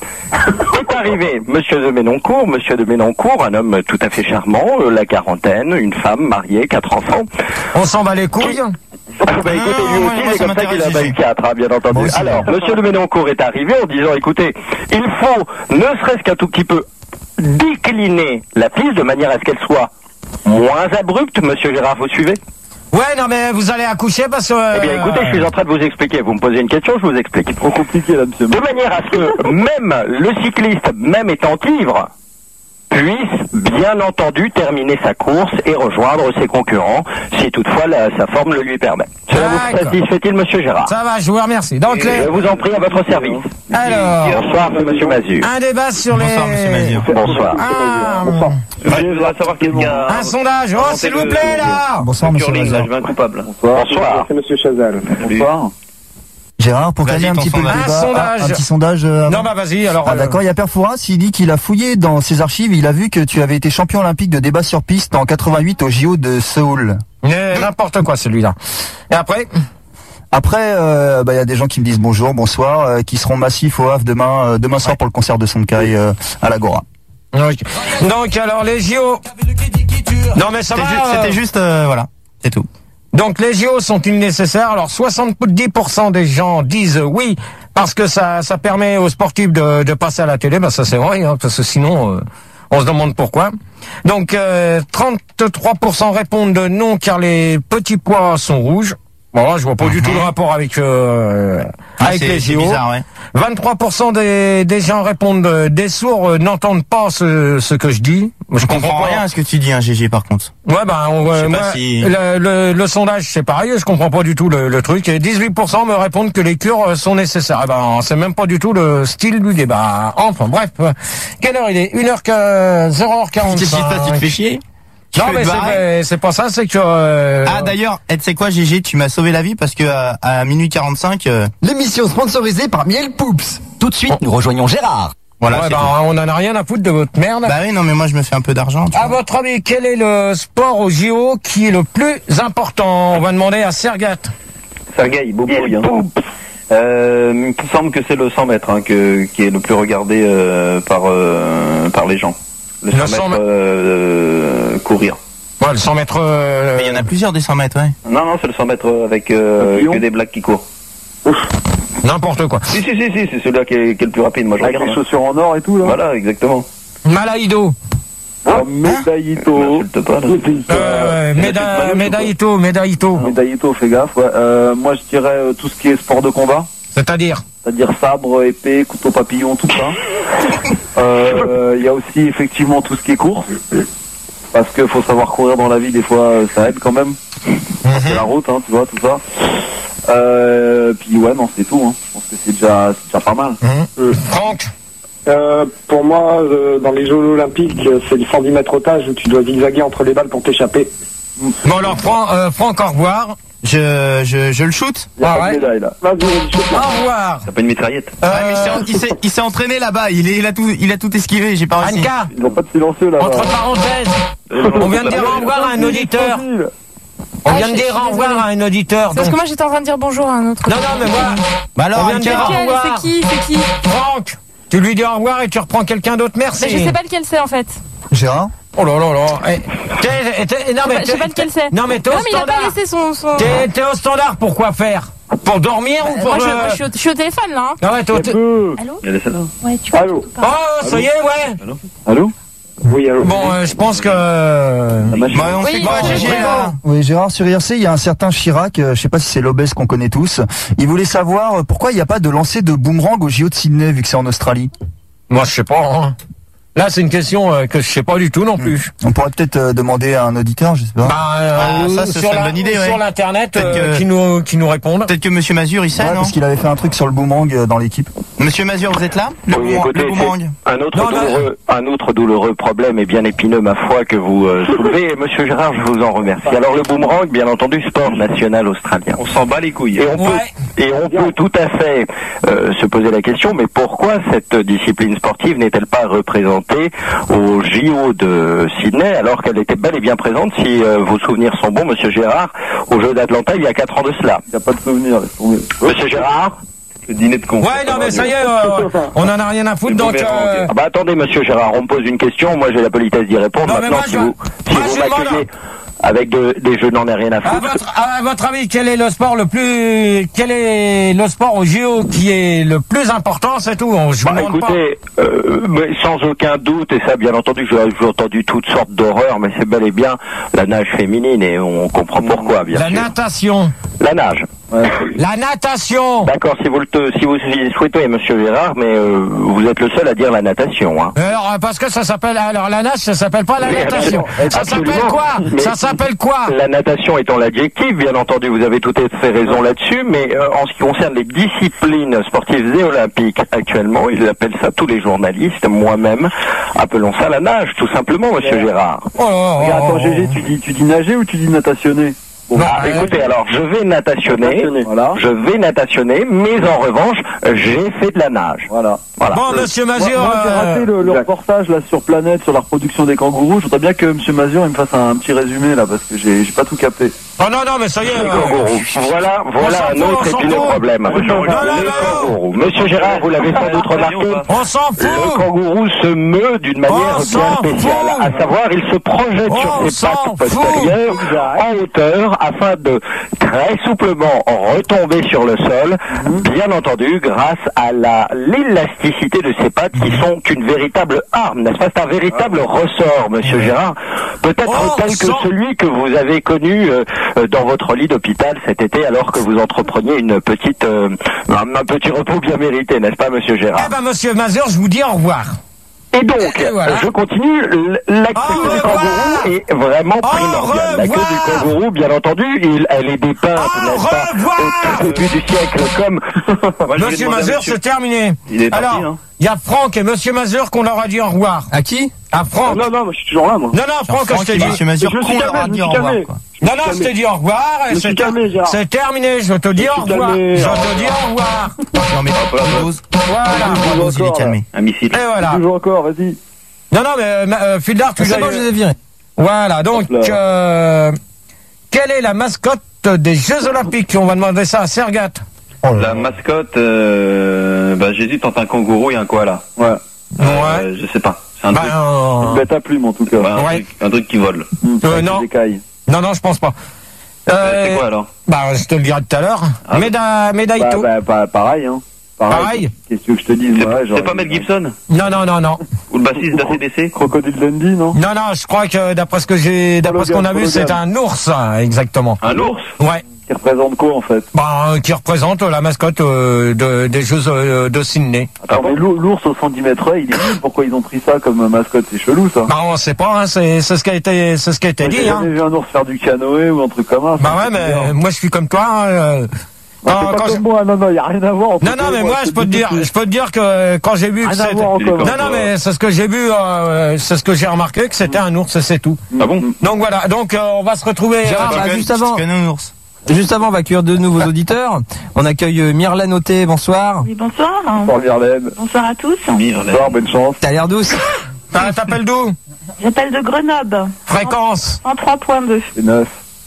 est arrivé Monsieur de Ménoncourt, Monsieur de Ménoncourt, un homme tout à fait charmant, euh, la quarantaine, une femme mariée, quatre enfants. On s'en bat les couilles. Ah, bah, écoutez, lui aussi, c'est comme ça qu'il a battu quatre, hein, bien entendu. Moi aussi. Alors, Monsieur de Ménoncourt est arrivé en disant, écoutez, il faut, ne serait-ce qu'un tout petit peu, décliner la piste de manière à ce qu'elle soit moins abrupte. Monsieur Gérard, vous suivez? Ouais, non, mais vous allez accoucher parce que... euh, Eh bien, écoutez, je suis en train de vous expliquer. Vous me posez une question, je vous explique. Trop compliqué là, monsieur. De manière à ce que même le cycliste, même étant ivre, puisse bien entendu terminer sa course et rejoindre ses concurrents, si toutefois la- sa forme le lui permet. Cela vous D'accord. satisfait-il, Monsieur Gérard? Ça va, je vous remercie. Donc, les... Je vous en prie, à votre service. Alors, Bonsoir, c'est Monsieur Mazur. un débat sur les... Bonsoir, monsieur Mazur. Bonsoir. Ah, Je voudrais savoir qu'est-ce qu'il y a. un sondage. Oh, s'il vous plaît, là. Bonsoir, monsieur Curling, là, Mazur. je veux un coupable. Bonsoir. C'est Monsieur Chazal. Bonsoir. Gérard, pour Vas-y, calmer un ton petit peu le sondage. débat, Un sondage. un, un petit sondage. euh, Non, avant. bah vas-y, alors... Ah euh, d'accord, il y a Père Fouras, il dit qu'il a fouillé dans ses archives, il a vu que tu avais été champion olympique de débat sur piste en quatre-vingt-huit au J O de Séoul. euh, n'importe quoi, celui-là. Et après Après, euh, bah, il y a des gens qui me disent bonjour, bonsoir, euh, qui seront massifs au Havre demain, euh, demain soir pour le concert de Sonkai euh, à l'Agora. Donc, donc, alors, les J O... Non, mais ça C'était va... ju- euh, C'était juste, euh, voilà, c'est tout. Donc les J O sont-ils nécessaires? Alors soixante-dix pour cent des gens disent oui parce que ça ça permet aux sportifs de, de passer à la télé. Ben ça c'est vrai, hein, parce que sinon euh, on se demande pourquoi. Donc euh, trente-trois pour cent répondent non car les petits pois sont rouges. Bon là je vois pas du tout le rapport avec euh, Ah, avec c'est- les c'est J O. bizarre, ouais. vingt-trois pour cent des, des gens répondent euh, des sourds euh, n'entendent pas ce, ce que je dis. Je comprends pas. rien à ce que tu dis, hein, G G, par contre. Ouais, ben, on, Je sais euh, pas moi, si- le, le, le sondage, c'est pareil, je comprends pas du tout le, le truc. Et dix-huit pour cent me répondent que les cures euh, sont nécessaires. Eh ben, c'est même pas du tout le style du débat. Enfin, bref. euh, Quelle heure il est? une heure, zéro heure quarante-cinq. Qu'est-ce qui se passe? Tu te fais chier? Tu Non, veux mais te barrer c'est, c'est pas ça, c'est que... euh, Ah d'ailleurs, et tu sais quoi, G G, tu m'as sauvé la vie parce que à, à minuit quarante-cinq, euh, L'émission sponsorisée par Miel Poops. Tout de suite, nous rejoignons Gérard. voilà. ouais, c'est ben, tout. on en a rien à foutre de votre merde. Bah oui, non mais moi je me fais un peu d'argent. tu À vois. votre avis, quel est le sport au J O qui est le plus important? On va demander à Sergat. Sergueï, Bobouille. Hein. Euh, il me semble que c'est le cent mètres hein, que, qui est le plus regardé euh, par, euh, par les gens. Le Le cent cent mètres euh, courir. Ouais, le cent mètres... euh, Mais il y en a plusieurs des cent mètres, ouais. Non, non, c'est le cent mètres avec euh, Papillon. que des blagues qui courent. N'importe quoi. Si, si, si, si, c'est celui-là qui est, qui est le plus rapide. Moi, je Avec regarde. les hein. chaussures en or et tout là. Voilà, exactement. Malaïdo. Oh, Médaillito. M'insulte pas, là. Euh, Méda- Médaillito, Médaillito. Médaillito, fais gaffe. Ouais. Euh, moi, je dirais euh, tout ce qui est sport de combat. C'est-à-dire? C'est-à-dire sabre, épée, couteau papillon, tout ça. Euh, Il y a aussi effectivement tout ce qui est course. Parce qu'il faut savoir courir dans la vie, des fois euh, ça aide quand même. C'est la route, hein, tu vois, tout ça. Euh, puis ouais, non, c'est tout. Hein. Je pense que c'est déjà, c'est déjà pas mal. Mmh. Franck. Euh, pour moi, euh, dans les Jeux Olympiques, euh, c'est le cent dix mètres otage où tu dois zigzaguer entre les balles pour t'échapper. Bon alors, Franck, euh, Franck, au revoir. Je, je, je le shoot. Il y a Ah pas ouais. de médaille là. Vas-y, vas-y, shoot, là. Au revoir. T'as pas une mitraillette? Euh, Ouais, mais il s'est- il s'est, il s'est entraîné là-bas. Il est, il a tout, il a tout esquivé. J'ai pas réussi. Anka, Ils n'ont pas de silencieux là. entre parenthèses, on vient de dire au revoir à un auditeur. On vient de dire au revoir à un auditeur. C'est parce Donc... que moi j'étais en train de dire bonjour à un autre. Non, non, mais moi, Bah alors, on vient de dire au Lequel revoir. C'est qui C'est qui Franck, tu lui dis au revoir et tu reprends quelqu'un d'autre. Merci. Mais je sais pas lequel c'est en fait. Gérard? Oh là là là. Eh, t'es- t'es- non, Je sais mais pas- je sais t'es- pas lequel c'est. Non, mais t'es au Non, mais il a pas standard. laissé son. son... T'es, t'es au standard pour quoi faire? Pour dormir ou Euh, pour... moi, je, euh, moi, je suis au, je suis au téléphone là. Hein. Ah ouais, t'es au t- Allô Il y a des celle-là. Ouais, tu Allô. Oh, ça y est, ouais. Allô? Oui, allô. Bon, euh, je pense que... La machine. Bah, on Oui, fait quoi, bon, G G, oui, là? Oui, Gérard, sur I R C, il y a un certain Chirac, euh, je sais pas si c'est l'obèse qu'on connaît tous. Il voulait savoir euh, pourquoi il n'y a pas de lancer de boomerang au J O de Sydney, vu que c'est en Australie. Moi, je sais pas, hein. Là, c'est une question euh, que je sais pas du tout non plus. On pourrait peut-être euh, demander à un auditeur, je sais pas. Bah, euh, Ah, ça, ce sur serait une la- bonne idée, ou ouais. sur l'internet, Peut-être euh, que- qui nous qui nous répondent. Peut-être que Monsieur Mazur, il sait, Ouais, non parce qu'il avait fait un truc sur le boomerang euh, dans l'équipe. Monsieur Mazur, vous êtes là? Le, Oui, boom- écoutez, le boomerang. c'est un autre Non, non. douloureux, un autre douloureux problème et bien épineux, ma foi, que vous euh, soulevez. Et Monsieur Gérard, je vous en remercie. Alors, le boomerang, bien entendu, sport national australien. On s'en bat les couilles. Et on peut, Ouais. et on peut tout à fait euh, se poser la question, mais pourquoi cette discipline sportive n'est-elle pas représentée au J O de Sydney, alors qu'elle était bel et bien présente, si euh, vos souvenirs sont bons, Monsieur Gérard, au Jeu d'Atlanta il y a quatre ans de cela. Il n'y a pas de souvenir, laisse tomber. Monsieur Gérard? Le dîner de con. Ouais, non, mais ça y est, euh, on en a rien à foutre, donc. Euh... Ah bah attendez, Monsieur Gérard, on me pose une question, moi j'ai la politesse d'y répondre. Non, mais Maintenant, moi, si je- vous, si moi, vous je demande- m'accueillez avec de- des jeux, n'en ai rien à À foutre. votre, à votre avis, quel est le sport le plus, quel est le sport au J O qui est le plus important, c'est tout. On, je vous Bah, demande pas. écoutez, euh, mais sans aucun doute, et ça bien entendu, j'ai j'ai entendu toutes sortes d'horreurs, mais c'est bel et bien la nage féminine, et on comprend pourquoi, bien La sûr. natation. La nage. La natation. D'accord, si vous le te- si vous le souhaitez, Monsieur Gérard, mais euh, vous êtes le seul à dire la natation. Hein. Alors, euh, parce que ça s'appelle, alors la nage, ça s'appelle pas la Mais natation. absolument. Ça s'appelle Absolument. quoi? Mais Ça s'appelle quoi? La natation étant l'adjectif, bien entendu, vous avez tout à fait raison là-dessus, mais euh, en ce qui concerne les disciplines sportives et olympiques actuellement, ils appellent ça tous les journalistes, moi-même, appelons ça la nage, tout simplement, Monsieur Gérard. Oh, oh, oh, Regarde, attends, oh. Gégé, tu dis, tu dis nager ou tu dis natationner? Bon, Ah, écoutez, alors, je vais natationner, Natationner, voilà. je vais natationner, mais en revanche, j'ai fait de la nage. Voilà. Voilà. Bon, Monsieur Moi, Mazur, moi, j'ai euh, raté le, le reportage là sur Planète sur la reproduction des kangourous. Je voudrais bien que Monsieur Mazur il me fasse un, un petit résumé là parce que j'ai j'ai pas tout capté. oh non, non, mais ça y est. Les euh, kangourous. Voilà, voilà s'en un fout, autre on s'en épineux fout. problème. non, Les non, non. kangourous. Monsieur Gérard, vous l'avez sans doute remarqué, On s'en le fout. kangourou se meut d'une manière On bien s'en spéciale. fout. À savoir, il se projette On sur ses s'en pattes fout. postérieures en hauteur afin de très souplement retomber sur le sol, bien entendu, grâce à la l'élasticité de ses pattes qui sont une véritable arme, n'est-ce pas? C'est un véritable ressort, Monsieur Gérard. Peut-être Oh, tel que sans- celui que vous avez connu euh, euh, dans votre lit d'hôpital cet été, alors que vous entrepreniez une petite, euh, un, un petit repos bien mérité, n'est-ce pas, Monsieur Gérard? Eh ben, Monsieur Mazur, je vous dis au revoir. Et donc, Et voilà. je continue, l- l'activité Au du revoir. kangourou est vraiment Au primordiale. La queue revoir. du kangourou, bien entendu, il, elle est dépeinte, Au n'est-ce pas, revoir. au tout début du siècle, comme... Moi, je vais Monsieur demander à Mazur, monsieur- c'est terminé. Il est parti, Alors, hein. il y a Franck et Monsieur Mazur qu'on leur a dit au revoir. À qui? À Franck. Non non, moi, je suis toujours là moi. Non, non, Franck, je t'ai dit. Monsieur Mazur, Je me suis qu'on leur calmé, a je me dit suis au revoir, calmé. quoi. Non, non, je t'ai dit au revoir. Et Je me c'est suis calmé, Gérard. c'est terminé, je te dis Je au suis revoir. calmé, Je alors. te dis au revoir. Non, mais une dose. Voilà. Je joue Dose, il est encore, là. calmé. Un missile. Et voilà. Je joue encore, vas-y. Non, non, mais euh, ma- euh, Fildar, tu C'est l'as- bon, je les ai virés. Voilà, donc, Hop là. euh, quelle est la mascotte des Jeux Olympiques? On va demander ça à Sergat. La mascotte, euh, bah, j'hésite entre un kangourou et un koala. Ouais. Ouais. Euh, je sais pas. C'est un Bah, truc, euh, Une bête à plume en tout cas. ouais, un, ouais. truc un truc qui vole. Hum, Euh, avec non. des écailles. non, non, je pense pas. Euh, c'est quoi alors? Bah, je te le dirai tout à l'heure. Ah. Méda, Médaito. Bah, bah, bah, pareil hein. Pareil. Qu'est-ce que tu veux que je te dise C'est ouais, c'est j'aurais- pas Mel Gibson? Non, non, non, non. Ou le bassiste d'A C D C? Crocodile Dundee, non? Non, non, je crois que d'après ce que j'ai, d'après ce qu'on a vu, c'est un ours, hein, exactement. Un ours? Ouais. Qui représente quoi en fait? Bah, euh, qui représente la mascotte euh, de, des Jeux euh, de Sydney. Attends, mais l'ours l'ours au cent dix mètres, il est nul. Pourquoi ils ont pris ça comme mascotte? C'est chelou ça. Bah, on sait pas, hein, c'est, c'est ce qui a été, c'est ce qui a été Moi, J'ai dit, hein. jamais vu un ours faire du canoë ou un truc comme ça. Bah ouais, mais moi je suis comme toi. Hein, euh, Non, quand- c'est pas quand comme je- moi, non, non, il n'y a rien à voir. entre Non, non, toi et mais moi, je peux te dire, je peux te dire que quand j'ai vu que Rien à c'était... voir encore. Non, non, mais c'est ce que j'ai vu, euh, c'est ce que j'ai remarqué, que c'était un ours, c'est tout. Ah bon? Donc voilà, donc euh, on va se retrouver... Gérard, euh, bah, Canon, juste avant. canon ours. Juste avant, on va accueillir de nouveaux auditeurs. On accueille euh, Myrlène Auté, bonsoir. Oui, bonsoir. Bonsoir Virlaine. Bonsoir à tous. Bonsoir, bonne chance. T'as l'air douce. t'as- T'appelles d'où? J'appelle de Grenoble. Fréquence. En trois point deux. C'est neuf.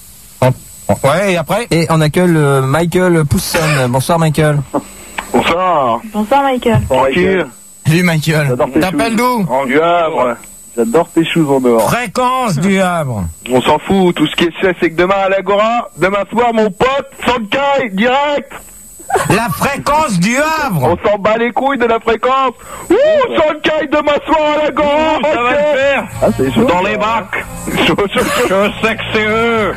Ouais, et après? Et on accueille euh, Michael Pousson. Bonsoir, Michael. Bonsoir. Bonsoir Michael. Tranquille. Salut Michael. J'adore tes T'appelles choses. d'où? En du Havre. J'adore tes choses en dehors. Fréquence du Havre. On s'en fout, tout ce qui est fait, c'est que demain à l'Agora, demain soir, mon pote, Sankai, direct. La fréquence du Havre. On s'en bat les couilles de la fréquence. Ouh, sans le caille de m'asseoir à la gorge. Ça va le faire. Ah, c'est chaud. Dans les bacs. Je sais que c'est eux.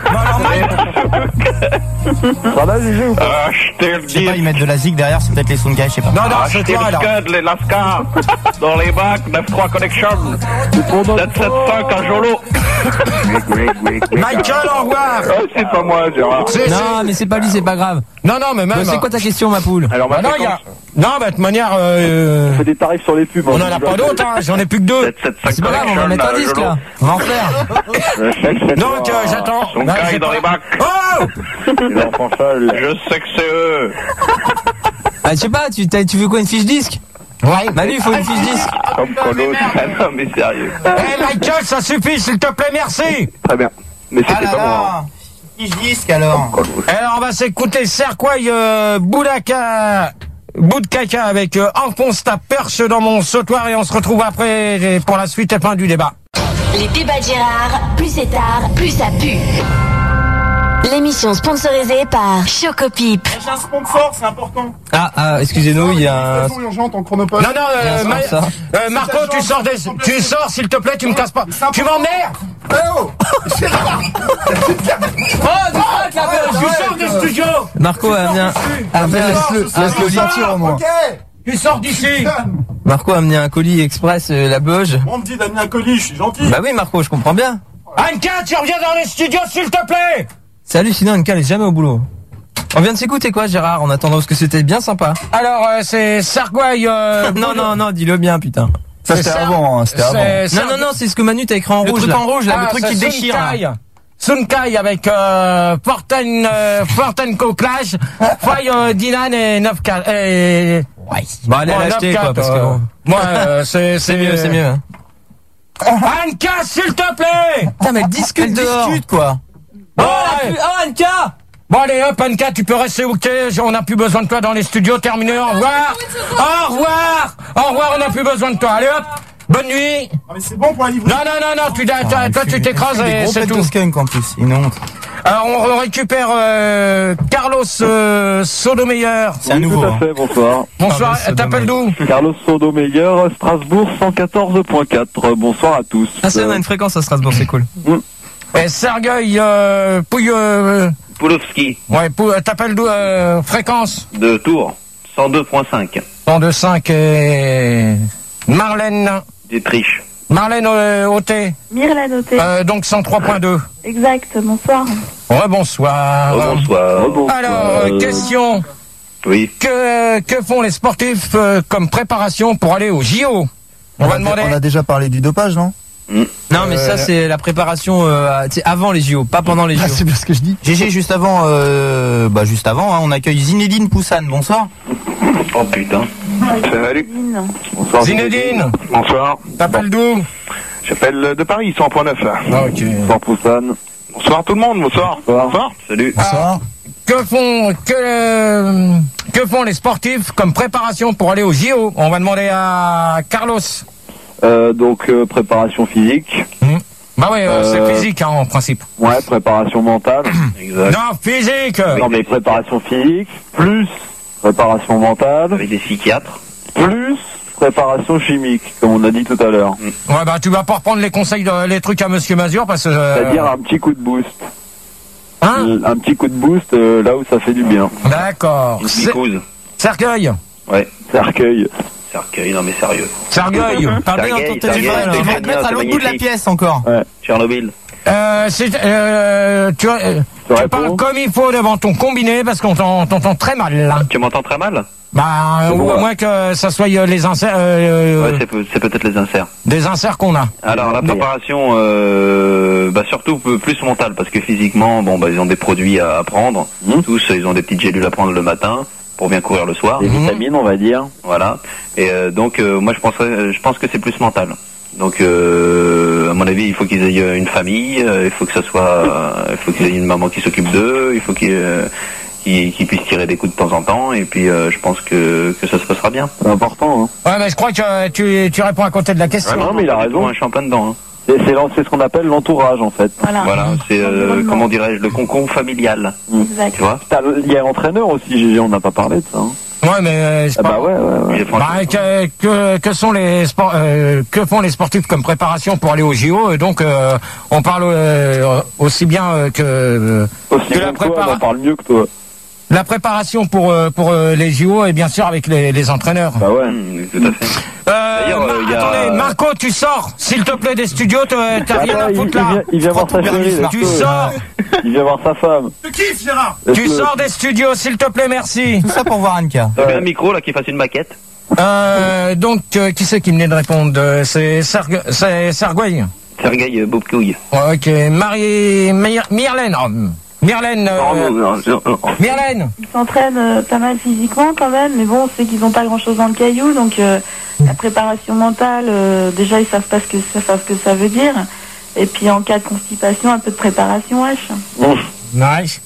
Ça va, Gégé, ou pas? Achetez le Je sais pas, disque. ils mettent de la zig derrière, c'est peut-être les Sunkai, je sais pas. Non, non, c'est Achetez toi, le là. scud, les Lascar. Dans les bacs, neuf trois Connection. sept sept cinq à Jolo. Michael, au revoir. Ah, c'est pas moi, Gérard. C'est- Non, c'est- mais c'est pas lui, c'est pas grave. Non, non, mais même. Bon, c'est quoi ta question, ma poule? Alors, Ah ma non, il y a... fréquence. non, bah, de toute manière, euh, On fait des tarifs sur les pubs. on en a pas d'autres, hein. J'en ai plus que deux. sept sept cinq C'est pas grave, on va mettre un disque là. On va en faire. Donc, euh, j'attends. Son Bah, caille j'ai dans pas- les bacs. Oh! L'enfant sale. Je sais que c'est eux. Ah, je sais pas, tu, t'as- tu veux quoi, une fiche disque? Ouais. Manu, il faut une fiche disque. Comme Colo. Ah non, mais sérieux. Eh, Michael, ça suffit, s'il te plaît, merci. Très bien. Mais Ah c'était là pas moi. là. Fiche disque alors. Alors, on va s'écouter Serquoy euh, Boudaka. Bout de caca avec euh, enfonce ta perche dans mon sautoir et on se retrouve après pour la suite et fin du débat. Les débats de Gérard, plus c'est tard, plus ça pue. L'émission sponsorisée par Chocopip. J'ai un sponsor, c'est important. Ah, ah, excusez-nous, il y a un... urgente en chronopost. Non, non, euh, Bien sûr, Ma- ça. euh, Marco, tu sors des... tu sors s'il te plaît, tu me casses pas. Tu m'emmerdes. Oh Oh, arrête la gueule, tu sors des studios. Marco a amené un... a amené- Laisse-le laisse-le sortir au moins. Tu sors d'ici. Marco a amené un colis express, euh, la Beuge. On me dit d'amener un colis, je suis gentil. Bah oui, Marco, je comprends bien. Anka, tu reviens dans les studios s'il te plaît. C'est hallucinant, Anka n'est jamais au boulot. On vient de s'écouter quoi, Gérard, en attendant, parce que c'était bien sympa. Alors, euh, c'est Serquoy... Euh, Non, non, non, dis-le bien, putain. Ça c'était C'est avant, hein, c'était avant. c'est- Non, non, non, c'est ce que Manu t'a écrit en Le rouge. truc là. en rouge là, Ah, le truc c'est qui déchire là. Sunkai. Sunkai avec euh, Forten, euh, Forten Clash, Foy euh, Dinan et neuf quatre. Et... Ouais. Bon, allez, Bon, l'acheter, neuf quatre, quoi, parce que euh, bon. Moi, euh, c'est C'est mieux, c'est mieux. Hein. Anka, s'il te plaît. Putain, mais elle discute dehors. Discute quoi. Bon, Oh, allez. oh, Anka. Bon, allez, hop, Anka, tu peux rester où t'es. On n'a plus besoin de toi dans les studios. Terminé, au revoir. Au revoir. Au revoir, on n'a plus besoin de toi. Allez, hop. Bonne nuit. Ah, mais c'est bon pour la livrer. Non, non, non, non, tu, toi, toi, tu t'écrases Des et gros c'est pets tout. de skunk en plus, une honte. Alors, on, on récupère euh, Carlos euh, Sodomeyer. C'est un Oui, nouveau. tout à hein. fait, bonsoir. Bonsoir, Carlos t'appelles d'où? Carlos Sodomeyer, Strasbourg cent quatorze point quatre. Bonsoir à tous. Ah, c'est, on a une fréquence à Strasbourg, c'est cool. Et Sergueï euh, Pouille... Euh, Poulovski, ouais, Pou- t'appelles d'où euh, Fréquence de Tours, cent deux point cinq. cent deux cinq et... Marlène. D'Autriche. Marlène euh, Auté. Myrla noté. Euh, donc cent trois point deux. Exact, bonsoir. Rebonsoir. Oh, bonsoir. Alors, euh, question. Oui. Que, que font les sportifs euh, comme préparation pour aller au J O? On va a, demander... on a déjà parlé du dopage, non? Non, mais ça, c'est la préparation euh, à- tu sais, avant les J O, pas pendant les J O. Ah, c'est bien ce que je dis. G G, juste avant, euh, bah juste avant, hein, on accueille Zinedine Poussane. Bonsoir. Oh putain. Salut. Bonsoir. Zinedine, Bonsoir. t'appelles d'où? J'appelle de Paris, cent point neuf. Ah, ok. Bonsoir Poussane. Bonsoir tout le monde, bonsoir. Bonsoir. Salut. Bonsoir. Que font que euh, que font les sportifs comme préparation pour aller au J O? On va demander à Carlos. Euh, donc, euh, préparation physique. Bah ouais, euh, Euh, c'est physique hein, en principe. Ouais, préparation mentale. Exact. Non, physique. Non, mais préparation physique, plus préparation mentale, Avec des psychiatres. plus préparation chimique, comme on a dit tout à l'heure. Ouais, bah tu vas pas reprendre les conseils, de, les trucs à Monsieur Mazur parce que. euh, C'est-à-dire un petit coup de boost. Hein? Un petit coup de boost euh, là où ça fait du bien. D'accord. Une C'est- psychose. Cercueil. Ouais. Cercueil. Cercueil, non mais sérieux. Cercueil. Parle bien dans ton Sergueï, téléphone. Sergueï, alors. Ils vont c'est te mettre à c'est l'autre bout de la magnifique. pièce encore. Ouais. Tchernobyl. Euh, c'est, euh, tu, euh, tu réponds parles comme il faut devant ton combiné parce qu'on t'en- t'entend très mal là. Tu m'entends très mal? Bah, C'est ou bon, à là. moins que ça soit euh, les inserts, euh, Ouais, c'est peut- c'est peut-être les inserts. des inserts qu'on a. Alors la Mais- préparation, euh, bah surtout peu- plus mentale parce que physiquement, bon bah ils ont des produits à, à prendre. Mmh. Tous, ils ont des petites gélules à prendre le matin pour bien courir le soir. Des vitamines, on va dire. Voilà. Et euh, donc euh, moi je penserais, je pense que c'est plus mental. Donc euh, à mon avis, il faut qu'ils aient une famille, euh, il faut que ça soit, euh, il faut qu'ils aient une maman qui s'occupe d'eux, il faut qu'ils euh, qu'ils qu'ils puissent tirer des coups de temps en temps. Et puis euh, je pense que que ça se passera bien. C'est important, hein. Ouais, mais je crois que euh, tu, tu réponds à côté de la question. non, mais il a pas du raison. tout, hein, je suis en plein dedans. Hein. C'est c'est l'en- c'est ce qu'on appelle l'entourage en fait. Voilà. Voilà, c'est euh, comment dirais-je, le concon familial. Exact. Tu vois? T'as le- Il y a l'entraîneur aussi, G G, on n'a pas parlé de ça. hein. Ouais, mais euh, c'est Ah pas... bah ouais, ouais, ouais. Bah, que, que, que sont les sports, euh, que font les sportifs comme préparation pour aller au J O? Et donc, euh, on parle euh, aussi bien euh, que, euh, Aussi que bon la que toi, on préparation. en parle mieux que toi. La préparation pour euh, pour euh, les J O et bien sûr avec les, les entraîneurs. Bah ouais. Mmh, tout à fait. Euh, D'ailleurs, Mar- euh, il y a- Attendez, Marco, tu sors, s'il te plaît, des studios, t'as t'as rien Attends, à il, foutre il là. vient, il vient voir sa chérie. Tu laisse-le. sors, Il vient voir sa femme. tu kiffes, Gérard. Laisse-le. Tu sors des studios, s'il te plaît, merci. Tout ça pour voir Anka. T'as bien un micro là qui fasse une maquette? Euh, donc, euh, qui c'est qui venait de répondre? Euh, C'est Sergue- c'est Sergueil. Sergueï Boubkouille. Ouais, ok, Marie, Myr- Myrlène. Oh, Myrlène. euh, Non, non, non, non. Myrlène. Ils s'entraînent euh, pas mal physiquement quand même, mais bon, on sait qu'ils n'ont pas grand-chose dans le caillou, donc euh, la préparation mentale, euh, déjà ils savent pas ce que ça, savent ce que ça veut dire. Et puis en cas de constipation, un peu de préparation H. Nice.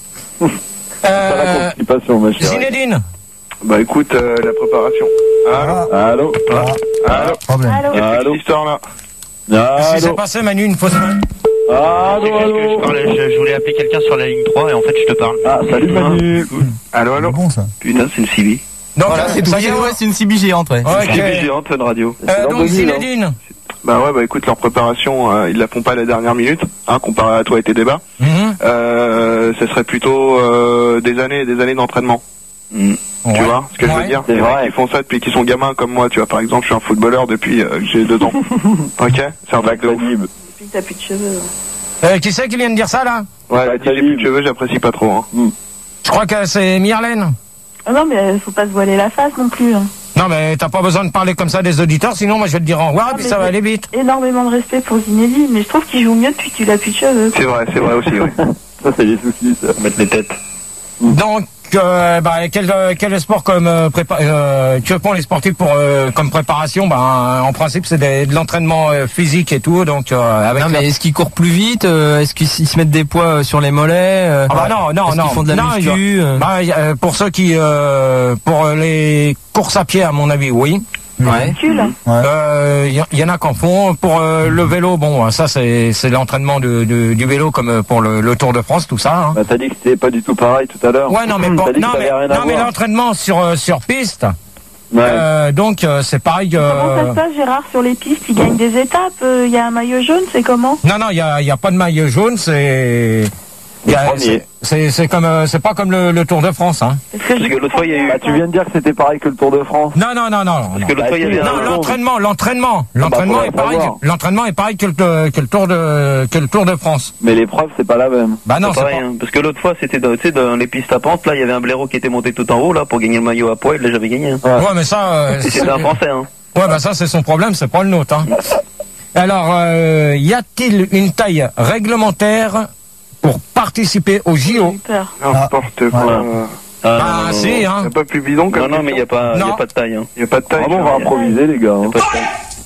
Pas la Euh, constipation, ma chérie. Zinedine. Bah écoute, euh, la préparation. Allô? Allô? Allô? Problème. Allô. Il y a Allô? cette histoire là. Qu'est-ce qui s'est Allô? passé, Manu, une fausse main? Allô, Je, allô? parlais- je- je voulais appeler quelqu'un sur la ligne trois et en fait je te parle. Ah, salut Manu. Allô, allô? C'est bon ça. Putain, c'est une C B. Donc, Voilà, c'est tout. ça y est, Ouais, c'est une C B géante, ouais. Ok. C B géante, Fun Radio. Euh, donc, Lamborghini, Zinedine. Bah ouais, bah écoute, leur préparation, euh, ils la font pas à la dernière minute, hein, comparé à toi et tes débats. Mhm. Euh, ce serait plutôt euh, des années et des années d'entraînement. Mm. Ouais. Tu vois ce que je Ouais. veux dire? C'est Les mecs vrai. qui font ça depuis qu'ils sont gamins comme moi, tu vois. Par exemple, je suis un footballeur depuis euh, que j'ai deux ans. Ok? C'est un truc de ouf. Talib. Depuis que t'as plus de cheveux. Euh, qui c'est qui vient de dire ça, là? Ouais, Bah, si j'ai plus de cheveux, j'apprécie pas trop. Hein. Je crois que c'est Myrlène. Ah non, mais faut pas se voiler la face non plus. Hein. Non, mais t'as pas besoin de parler comme ça des auditeurs, sinon moi je vais te dire au revoir et Ah, puis mais ça va j'ai aller vite. Énormément de respect pour Zinedine, mais je trouve qu'il joue mieux depuis qu'il a plus de cheveux. C'est vrai, c'est vrai aussi, ouais. Ça, c'est les soucis, ça. Mettre les têtes. Donc, euh, bah, quel, euh, quel sport comme euh, prépa euh, que font les sportifs pour euh, comme préparation? Bah, en principe, c'est des- de l'entraînement euh, physique et tout. Donc, euh, avec Non, la- mais est-ce qu'ils courent plus vite? euh, Est-ce qu'ils ils se mettent des poids euh, sur les mollets? euh, Ah bah non, non, est-ce non. qu'ils font de la non, il y a- muscu? euh, bah, il y a- euh, pour ceux qui, euh, pour les courses à pied, à mon avis, oui. Ouais. Recule. Euh, Il y, y en a qu'en font. Pour euh, le vélo, bon, ça c'est c'est l'entraînement de, de- du vélo comme euh, pour le, le Tour de France, tout ça. Hein. Bah, t'as dit que c'était pas du tout pareil tout à l'heure. Ouais, non, mais, T'as bon, dit que non, ça mais, avait rien à non, mais voir. l'entraînement sur, euh, sur piste, Ouais. euh, donc euh, c'est pareil. Comment ça Euh... se passe, Gérard, sur les pistes? Ils gagnent des étapes. Il y a un maillot jaune, c'est comment? Non, non, il y a, y a pas de maillot jaune, c'est. y a- premier. c'est- C'est c'est comme euh, c'est pas comme le, le Tour de France, hein. Parce que, Parce que l'autre fois, il y a eu. Bah, tu viens de dire que c'était pareil que le Tour de France. Non, non, non, non. non. Parce que l'autre fois, il y avait Non, un. l'entraînement, l'entraînement, l'entraînement faudrait est pareil. savoir. L'entraînement est pareil que le, que le Tour de que le Tour de France. Mais l'épreuve, c'est pas la même. Bah non, C'est c'est pareil, pas. hein. Parce que l'autre fois, c'était dans, tu sais, dans les pistes à pente, là, il y avait un blaireau qui était monté tout en haut, là, pour gagner le maillot à poids, il l'a jamais gagné. Hein. Ouais, mais ça. euh, Et c'était un Français, hein. Ouais, bah ça c'est son problème, c'est pas le nôtre. Hein. Alors, euh, y a-t-il une taille réglementaire pour participer au J O? j'ai eu peur. N'importe quoi. Voilà. Ah, Bah non, non, si, non. hein. Y'a pas plus bidon comme Non, non, mais il n'y a, pas- y Non. a pas de taille. Hein. Y a pas de taille. Vraiment, on va genre. improviser, les gars. hein. Y a pas de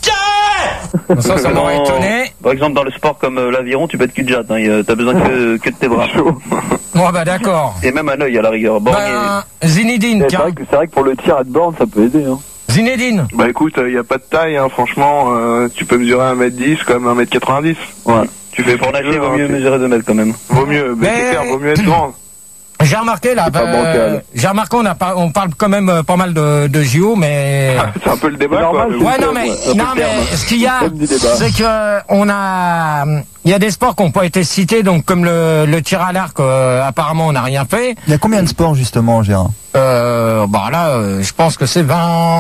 taille. Ça, ça m'aurait Non. étonné. Par exemple, dans le sport comme euh, l'aviron, tu peux être cul de jatte. Hein. Y a- T'as besoin que, que de tes bras. Bon, bah d'accord. Et même un œil à la rigueur. Bon, Ben, Zinedine, C'est tiens. vrai, que, c'est vrai que pour le tir à de borne, ça peut aider. Hein. Zinedine. Bah écoute, il n'y a pas de taille, hein, franchement, euh, tu peux mesurer un mètre dix comme un mètre quatre-vingt-dix. Ouais. Tu fais pour ce que tu nager, il veux, vaut hein, mieux tu- mesurer deux mètres quand même. Vaut mieux, mais Mais- c'est clair, vaut mieux être grand. J'ai remarqué là, pas euh, bancal. j'ai remarqué on, a pas, on parle quand même euh, pas mal de, de J O, mais C'est un peu le débat, C'est quoi. normal, mais c'est- bon. ouais non mais ouais, c'est un peu non le terme. mais ce qu'il y a, Thème du débat. c'est que on a, il y a des sports qui n'ont pas été cités, donc comme le, le tir à l'arc, euh, apparemment on n'a rien fait. Il y a combien de sports justement, Gérard? Euh, bah là, euh, je pense que c'est vingt.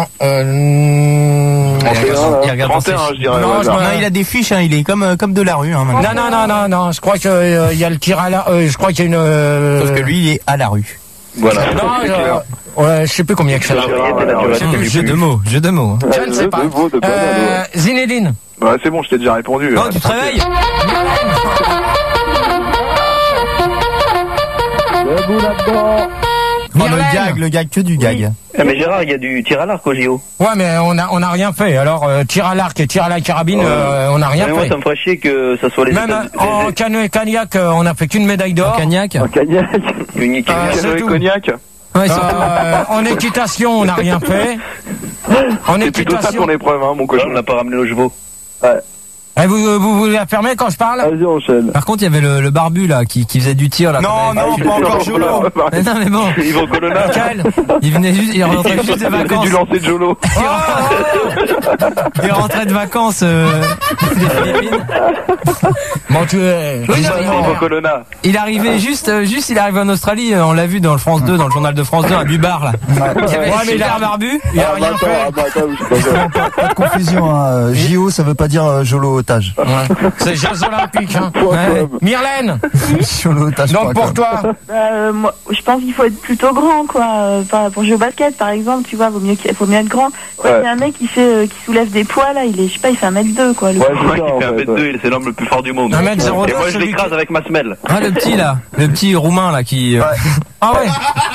Euh, trente et un, là. Il regarde dans ses- trente et un, je dirais. Non, au je hasard. me- Non, il a des fiches, hein, il est comme, euh, comme de la rue. Hein, maintenant. non non non non non, je crois que euh, il y a le tir à l'arc, euh, je crois qu'il y a une. euh, Sauf que lui, il est à la rue. Voilà. Non, c'est je, clair. ouais, je sais plus combien que c'est. La variété naturelle, Hum, c'est du jeu plus. de mots, jeu de mots. hein. Je ne sais Le pas. jeu de mots de bonne Euh, Zinedine. Bah c'est bon, je t'ai déjà répondu. Non, euh, tu te réveilles. Debout là-dedans. Oh, le Myrlène. gag, le gag, que du gag. Ah, mais Gérard, il y a du tir à l'arc au J O. Ouais, mais on a on a rien fait. Alors euh, tir à l'arc et tir à la carabine, euh, on n'a rien Mais moi, fait. ça me ferait chier que ça soit les Même États- euh, en les- canoë et kayak, euh, on a fait qu'une médaille d'or. Cagnac. Un cagnac. unique. Ah, c'est Canoë tout. cognac. Ouais, c'est- Euh, en équitation, on n'a rien fait. En C'est plutôt ça équitation. ton épreuve, hein, mon Pourquoi cochon. on l'a pas ramené aux chevaux? Ouais. Eh, vous, vous vous la fermez quand je parle? Vas-y, enchaîne. Par contre, il y avait le, le barbu là qui, qui faisait du tir là. Non, non, pas encore Jolo. Mais non, mais bon. Yvan Colonna. Michael, il venait juste, il rentrait juste des Il a vacances. dû lancer de Jolo. Il rentrait de vacances euh, des Philippines. Bon, tu es. Oui, non, mais Yvan Colonna. il arrivait juste, euh, juste, il est arrivé en Australie. euh, On l'a vu dans le France deux, dans le journal de France deux, à Bubar là. Il y avait Ouais, mais il super a- barbu. Il a Ah, bah, rien attends, fait. ah, bah, attends, je sais pas ça. Pas de confusion, hein. J O, ça veut pas dire euh, Jolo otage. C'est Jeux Olympiques, hein. Ouais. Myrlène, Jolo otage. donc pour toi, Bah, euh, moi, je pense qu'il faut être plutôt grand, quoi. Euh, par- pour jouer au basket, par exemple, tu vois, vaut mieux, qu'il- faut mieux être grand. Quand Ouais. il y a un mec qui fait, euh, qui soulève des poids, là, il est, je sais pas, il fait un mètre deux, quoi. Le Ouais, Ouais, c'est ça, il en fait un fait. mètre ouais. deux, c'est l'homme le plus fort du monde. un mètre zéro deux, Et moi, je celui l'écrase qui- avec ma semelle. Ah, le petit là, le petit roumain là qui. euh, Ah ouais.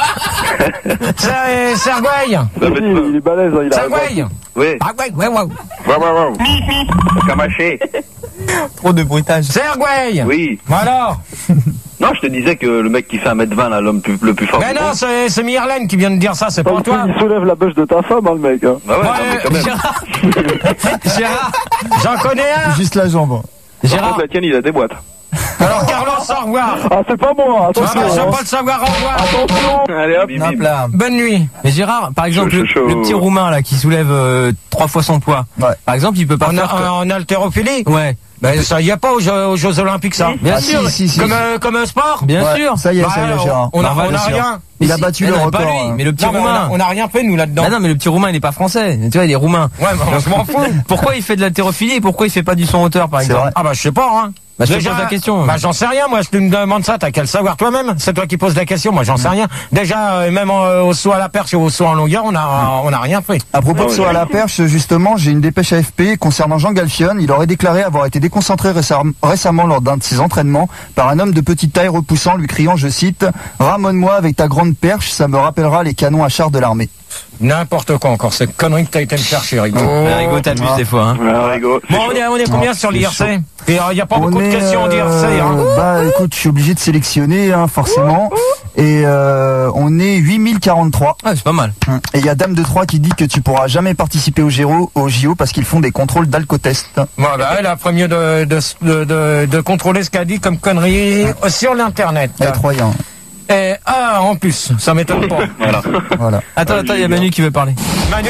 C'est Sergueï. Ça Si, fait il, il est balèze, hein, il a. Sergueï. Oui. Ah ouais, ouais, ouais. Ouais, ouais, ouais. Camaché. Trop de bruitage. Sergueï. Oui. Alors. Non, je te disais que le mec qui fait un mètre vingt, là, l'homme plus- le plus fort Mais du non, monde. c'est c'est Myrlène qui vient de dire ça, c'est pas Il, toi. il soulève la bûche de ta femme, hein, le mec. Hein. Bah ouais, non, mais quand même. Gérard, Gérard, J'en connais un. Juste la jambe. Par Gérard. contre, la tienne, il a des boîtes. Alors Carlos, au revoir. Ah, c'est pas moi, Ah bah, attention. je veux hein. pas le savoir, au revoir. Attention. Allez hop. Bim, Hop bim. là. Bonne nuit. Mais Gérard, par exemple, Chaud, le, chaud, chaud. le petit roumain là qui soulève euh, trois fois son poids. Ouais. Par exemple, il peut pas En, faire. que- en, en haltérophilie. Ouais. Ben ça y a pas aux Jeux, aux Jeux Olympiques ça. Bien Ah, sûr. si, si, si. Comme euh, comme un sport. Bien Ouais, sûr. Ça y est, Bah, ça y est, on- Gérard. On a, Bah, on a bien sûr. rien. Il Mais a si- battu mais le non, record. Pas lui, hein. mais le petit Non, mais on, a, roumain. on a rien fait nous là-dedans. Ah non, mais le petit roumain, il est pas français. Tu vois, il est roumain. Ouais, mais on se m'en fout. Pourquoi il fait de l'haltérophilie et pourquoi il fait pas du son hauteur, par C'est exemple vrai. Ah bah je sais pas hein. Bah, je te Déjà, pose la question. Bah j'en sais rien moi, je te demande ça, t'as qu'à le savoir toi-même. C'est toi qui poses la question, moi j'en sais rien. Déjà euh, même en- au saut à la perche ou au saut en longueur, on a on a rien fait. À propos de saut à la perche, justement, j'ai une dépêche A F P concernant Jean Galfion. Il aurait déclaré avoir été déconcentré récem- récemment lors d'un de ses entraînements par un homme de petite taille repoussant, lui criant, je cite, « Ramène-moi avec ta grande perche, ça me rappellera les canons à char de l'armée. » N'importe quoi encore, c'est connerie que t'as été me chercher, Rigo. Ouais, Rigo, t'abuses des fois. Hein. Ouais, Rigo. Bon, on est, on est combien sur l'I R C? Et il n'y a pas On beaucoup de est, questions en I R C. euh, Hein. Bah écoute, je suis obligé de sélectionner, hein, forcément. Et euh, on est huit mille quarante-trois. Ouais, c'est pas mal. Et il y a Dame de Troyes qui dit que tu pourras jamais participer au J O, au J O parce qu'ils font des contrôles d'alcotest. Voilà, elle a après mieux de, de, de, de, de contrôler ce qu'elle dit comme connerie sur l'internet. Les Troyens. Et, ah, en plus, ça m'étonne pas. Voilà. Voilà. Attends, attends, il y a Manu qui veut parler. Manu,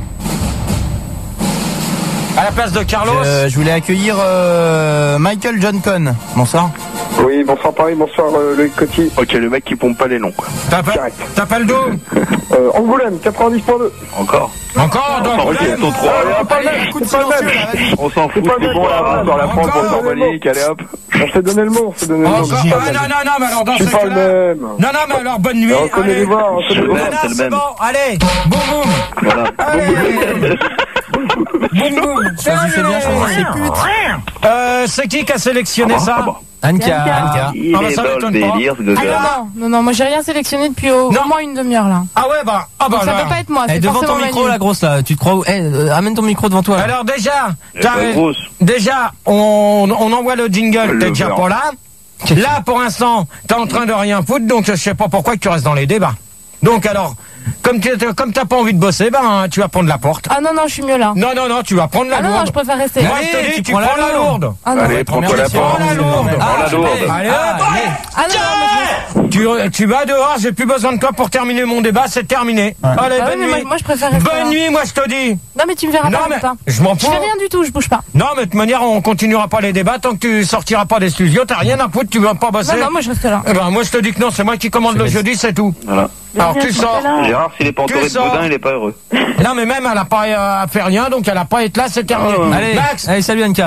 à la place de Carlos. Je, je voulais accueillir euh, Michael John Cohn. Bonsoir. Oui, bonsoir Paris, bonsoir euh, Loïc Coty. Ok, le mec qui pompe pas les noms, quoi. T'appelles Direct. t'appelles d'où? Euh, Angoulême, quatre-vingt-dix point deux. Encore. Encore donc Ok, ils sont trois. C'est pas le même, c'est pas le même. On s'en fout, pas c'est le bon, même. là, sur la France, on s'en bat les couilles, allez hop. On s'est donné le mot, on s'est donné le mot. Encore. Je suis pas Ah, le non, même. non, non, mais alors dans Je ce suis pas le cas-là. même. Non, non, mais alors bonne nuit. On connaît allez. les voix, on connaît les Non, voix. non, c'est le c'est même. bon, allez, boum boum. Voilà. Allez. Boum boum. Choisissez bien, choisissez. Euh, c'est qui qui a sélectionné ça? Anka. Anka. Il Ah, bah, est ça dans le m'étonne pas. délire, ce Ah gars. non, non, non, moi j'ai rien sélectionné depuis au, Non. au moins une demi-heure là. Ah ouais, bah, ah bah Donc, ça là. peut pas être moi, Eh, c'est devant ton forcément micro, Manu. la grosse là, tu te crois où? Eh, euh, amène ton micro devant toi. Là. Alors déjà, Elle est t'as- pas grosse. déjà, on, on envoie le jingle, Le t'es déjà verre. pas là. Là, pour l'instant, t'es en train de rien foutre, donc je sais pas pourquoi que tu restes dans les débats. Donc alors, comme tu comme t'as pas envie de bosser, ben tu vas prendre la porte. Ah non, non, je suis mieux là. Non, non, non, tu vas prendre la Ah non, non, lourde. je préfère rester. Moi, je te Allez, dis, tu tu prends prends la la lourde. Ah non, Allez, prends-toi la Prends porte. la lourde. Prends la lourde. Allez, hop. ah non, non, mais Tu, tu vas dehors, j'ai plus besoin de toi pour terminer mon débat, c'est terminé. Allez, Ah oui, bonne mais moi, nuit. moi, je préfère rester. là. Bonne nuit, moi je te dis. Non, mais tu me verras Non, pas en mais même temps. je m'en Je fous. fais rien du tout, je bouge pas. Non, mais de toute manière, on continuera pas les débats tant que tu sortiras pas des studios. T'as rien à foutre, tu vas pas bosser. Non, non, moi je reste là. Eh ben, moi, je te dis que non, c'est moi qui commande le jeudi, c'est tout. Voilà. Alors, tu sors. Gérard, s'il est pas entouré Tu de sors. Baudin, il est pas heureux. Non, mais même, elle a pas euh, fait rien, donc elle a pas été là, c'est terminé. Allez, Max, allez, salut Anka.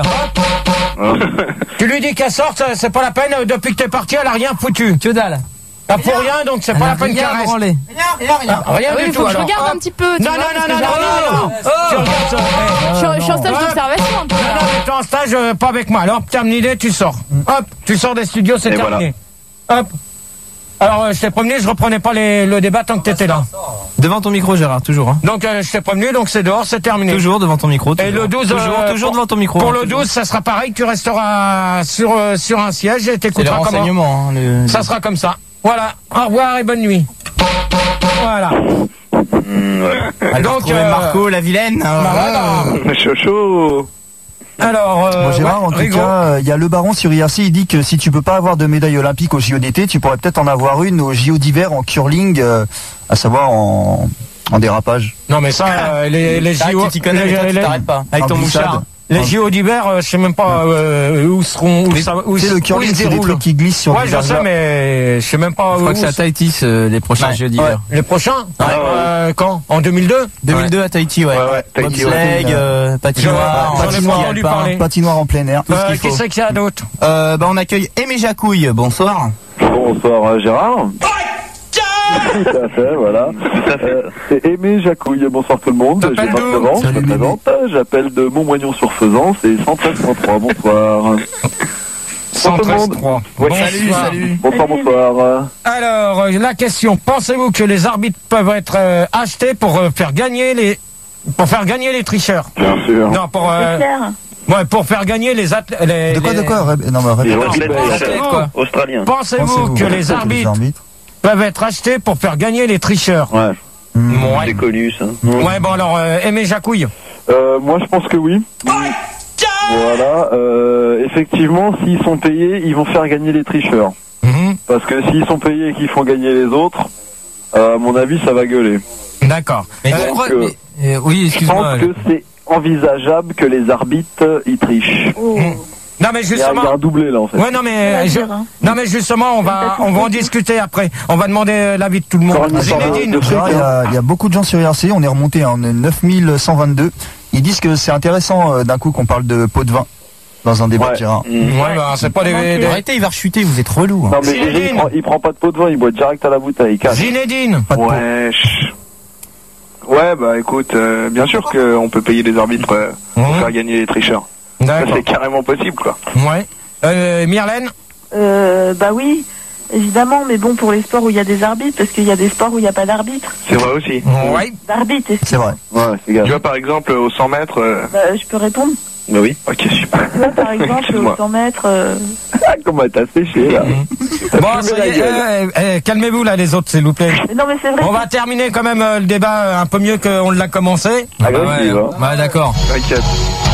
tu lui dis qu'elle sorte, ça, c'est pas la peine. euh, Depuis que t'es parti, elle a rien foutu. Que dalle. T'as pour rien, donc c'est pas la peine qu'elle Rien reste. branlé. Ah, rien Ah oui, du il tout, faut que je alors. regarde Hop. un petit peu. tu Non, vois, non, parce non, que non, j'arrive. non, non, non. Tu regardes ça. Eh. Je suis- je suis en stage Hop. d'observation. un peu, Non, là. non, mais t'es en stage, euh, pas avec moi. Alors, terminé, tu sors. Hop, tu sors des studios, c'est Et terminé. Hop. Alors, euh, je t'ai prévenu, je reprenais pas les, le débat tant que t'étais là. Devant ton micro, Gérard, toujours. Hein. Donc, euh, je t'ai prévenu, donc c'est dehors, c'est terminé. Toujours devant ton micro. Et toujours. le douze, toujours, euh, toujours pour- devant ton micro. Pour hein, le toujours. douze, ça sera pareil, tu resteras sur, euh, sur un siège et C'est les t'écouteras comment. renseignements. Hein, le... Ça sera comme ça. Voilà. Au revoir et bonne nuit. Voilà. Mmh, ouais. Alors, Donc, trouver euh, Marco, la vilaine. bah, voilà. Chaud, chaud. Alors, euh, Bon, Gérard, ouais, en tout Rigaud. cas, il y a le baron sur I R C, il dit que si tu peux pas avoir de médaille olympique au J O d'été, tu pourrais peut-être en avoir une au J O d'hiver en curling, euh, à savoir en, en dérapage. Non mais ça, euh, les, les Arrête, J O, tu t'y connais, mais toi, tu les- t'arrêtes pas. Avec En ton glissade. mouchard. les J O d'hiver, euh, je sais même pas euh, où seront, où ça, où, Tu sais, le où curling, ils se c'est des déroulent. trucs qui glissent sur Ouais, des je sais, verges. mais je sais même pas Je où. crois que c'est à Tahiti, euh, les prochains Ouais. Jeux d'hiver. Les prochains Ouais. euh, Quand En deux mille deux deux mille deux à Tahiti, ouais. Ouais, ouais, Tahiti, Bobsleigh, ouais. euh, patinoire, J'en ai pas ski entendu alpin. parler. Patinoire en plein air. Tout ce euh, qu'il Qui faut. c'est qu'il y a d'autre? Euh, bah, on accueille Aimé Jacouille. Bonsoir. Bonsoir euh, Gérard. Tout à fait, voilà. Euh, c'est Aimé Jacouille. Bonsoir tout le monde. J'ai T'appelles d'où? vingt-neuf ans, je Salut, me Aimé. présente. J'appelle de Montmoignon-sur-Faisan, c'est cent treize point trois. Bonsoir. cent treize trois. Ouais. Salut, salut. Bonsoir, bonsoir. Alors, euh, la question, pensez-vous que les arbitres peuvent être euh, achetés pour euh, faire gagner les pour faire gagner les tricheurs? Bien sûr. Non, pour C'est euh, clair. ouais, pour faire gagner les athlètes. Les, De quoi, les- de quoi ré- Non, mais Les répète. athlètes, non, les athlètes, athlètes quoi. australiens. Pensez-vous Pensez-vous que les arbitres peuvent être achetés pour faire gagner les tricheurs? Ouais. Hmm. Ouais. C'est connu, ça. Ouais, bon alors, euh, Aimé Jacouille. Euh, moi, je pense que oui. Voilà. Euh, effectivement, s'ils sont payés, ils vont faire gagner les tricheurs. Mhm. Parce que s'ils sont payés et qu'ils font gagner les autres, euh, à mon avis, ça va gueuler. D'accord. Mais Euh, tu crois, que- mais- euh, oui, Je excuse-moi. pense que c'est envisageable que les arbitres, euh, ils trichent. Oh. Non mais Il y, a, il justement. y a un doublé là en fait. Ouais non mais va je- dire, hein. non mais justement on va on va en discuter après. On va demander euh, l'avis de tout le monde. Encore une histoire de- Zinedine. de- Gérard, il y, a, il y a beaucoup de gens sur I R C, on est remonté à neuf mille cent vingt-deux. Ils disent que c'est intéressant euh, d'un coup qu'on parle de pot de vin dans un débat Ouais. de Gérard. Ouais bah c'est pas des, des- Arrêtez, il va rechuter, vous êtes relou. hein. Non mais Zinedine. Gégé, il, prend, il prend pas de pot de vin, il boit direct à la bouteille. cash. Zinedine. Pas de pot. Ouais, chut. Ouais, bah écoute, euh, bien sûr qu'on peut payer les arbitres euh, pour Mhm. faire gagner les tricheurs. Ça, D'accord. c'est carrément possible, quoi. Ouais. Euh, Myrlène. Euh, bah oui, évidemment, mais bon, pour les sports où il y a des arbitres, parce qu'il y a des sports où il n'y a pas d'arbitre. C'est vrai aussi. Ouais. D'arbitre, est-ce que- C'est vrai. Ouais, c'est grave. Tu vois, par exemple, au cent mètres... euh, Bah, je peux répondre. Bah oui. Ok, super. Tu vois, par exemple, Excuse-moi. au cent mètres, euh, Ah, comment t'as séché là. T'as Bon, fumé ça la y est, gueule. euh, euh, calmez-vous là les autres s'il vous plaît. mais non, mais c'est vrai. On va terminer quand même euh, le débat euh, un peu mieux qu'on l'a commencé. Agressive, hein. Bah d'accord. T'inquiète.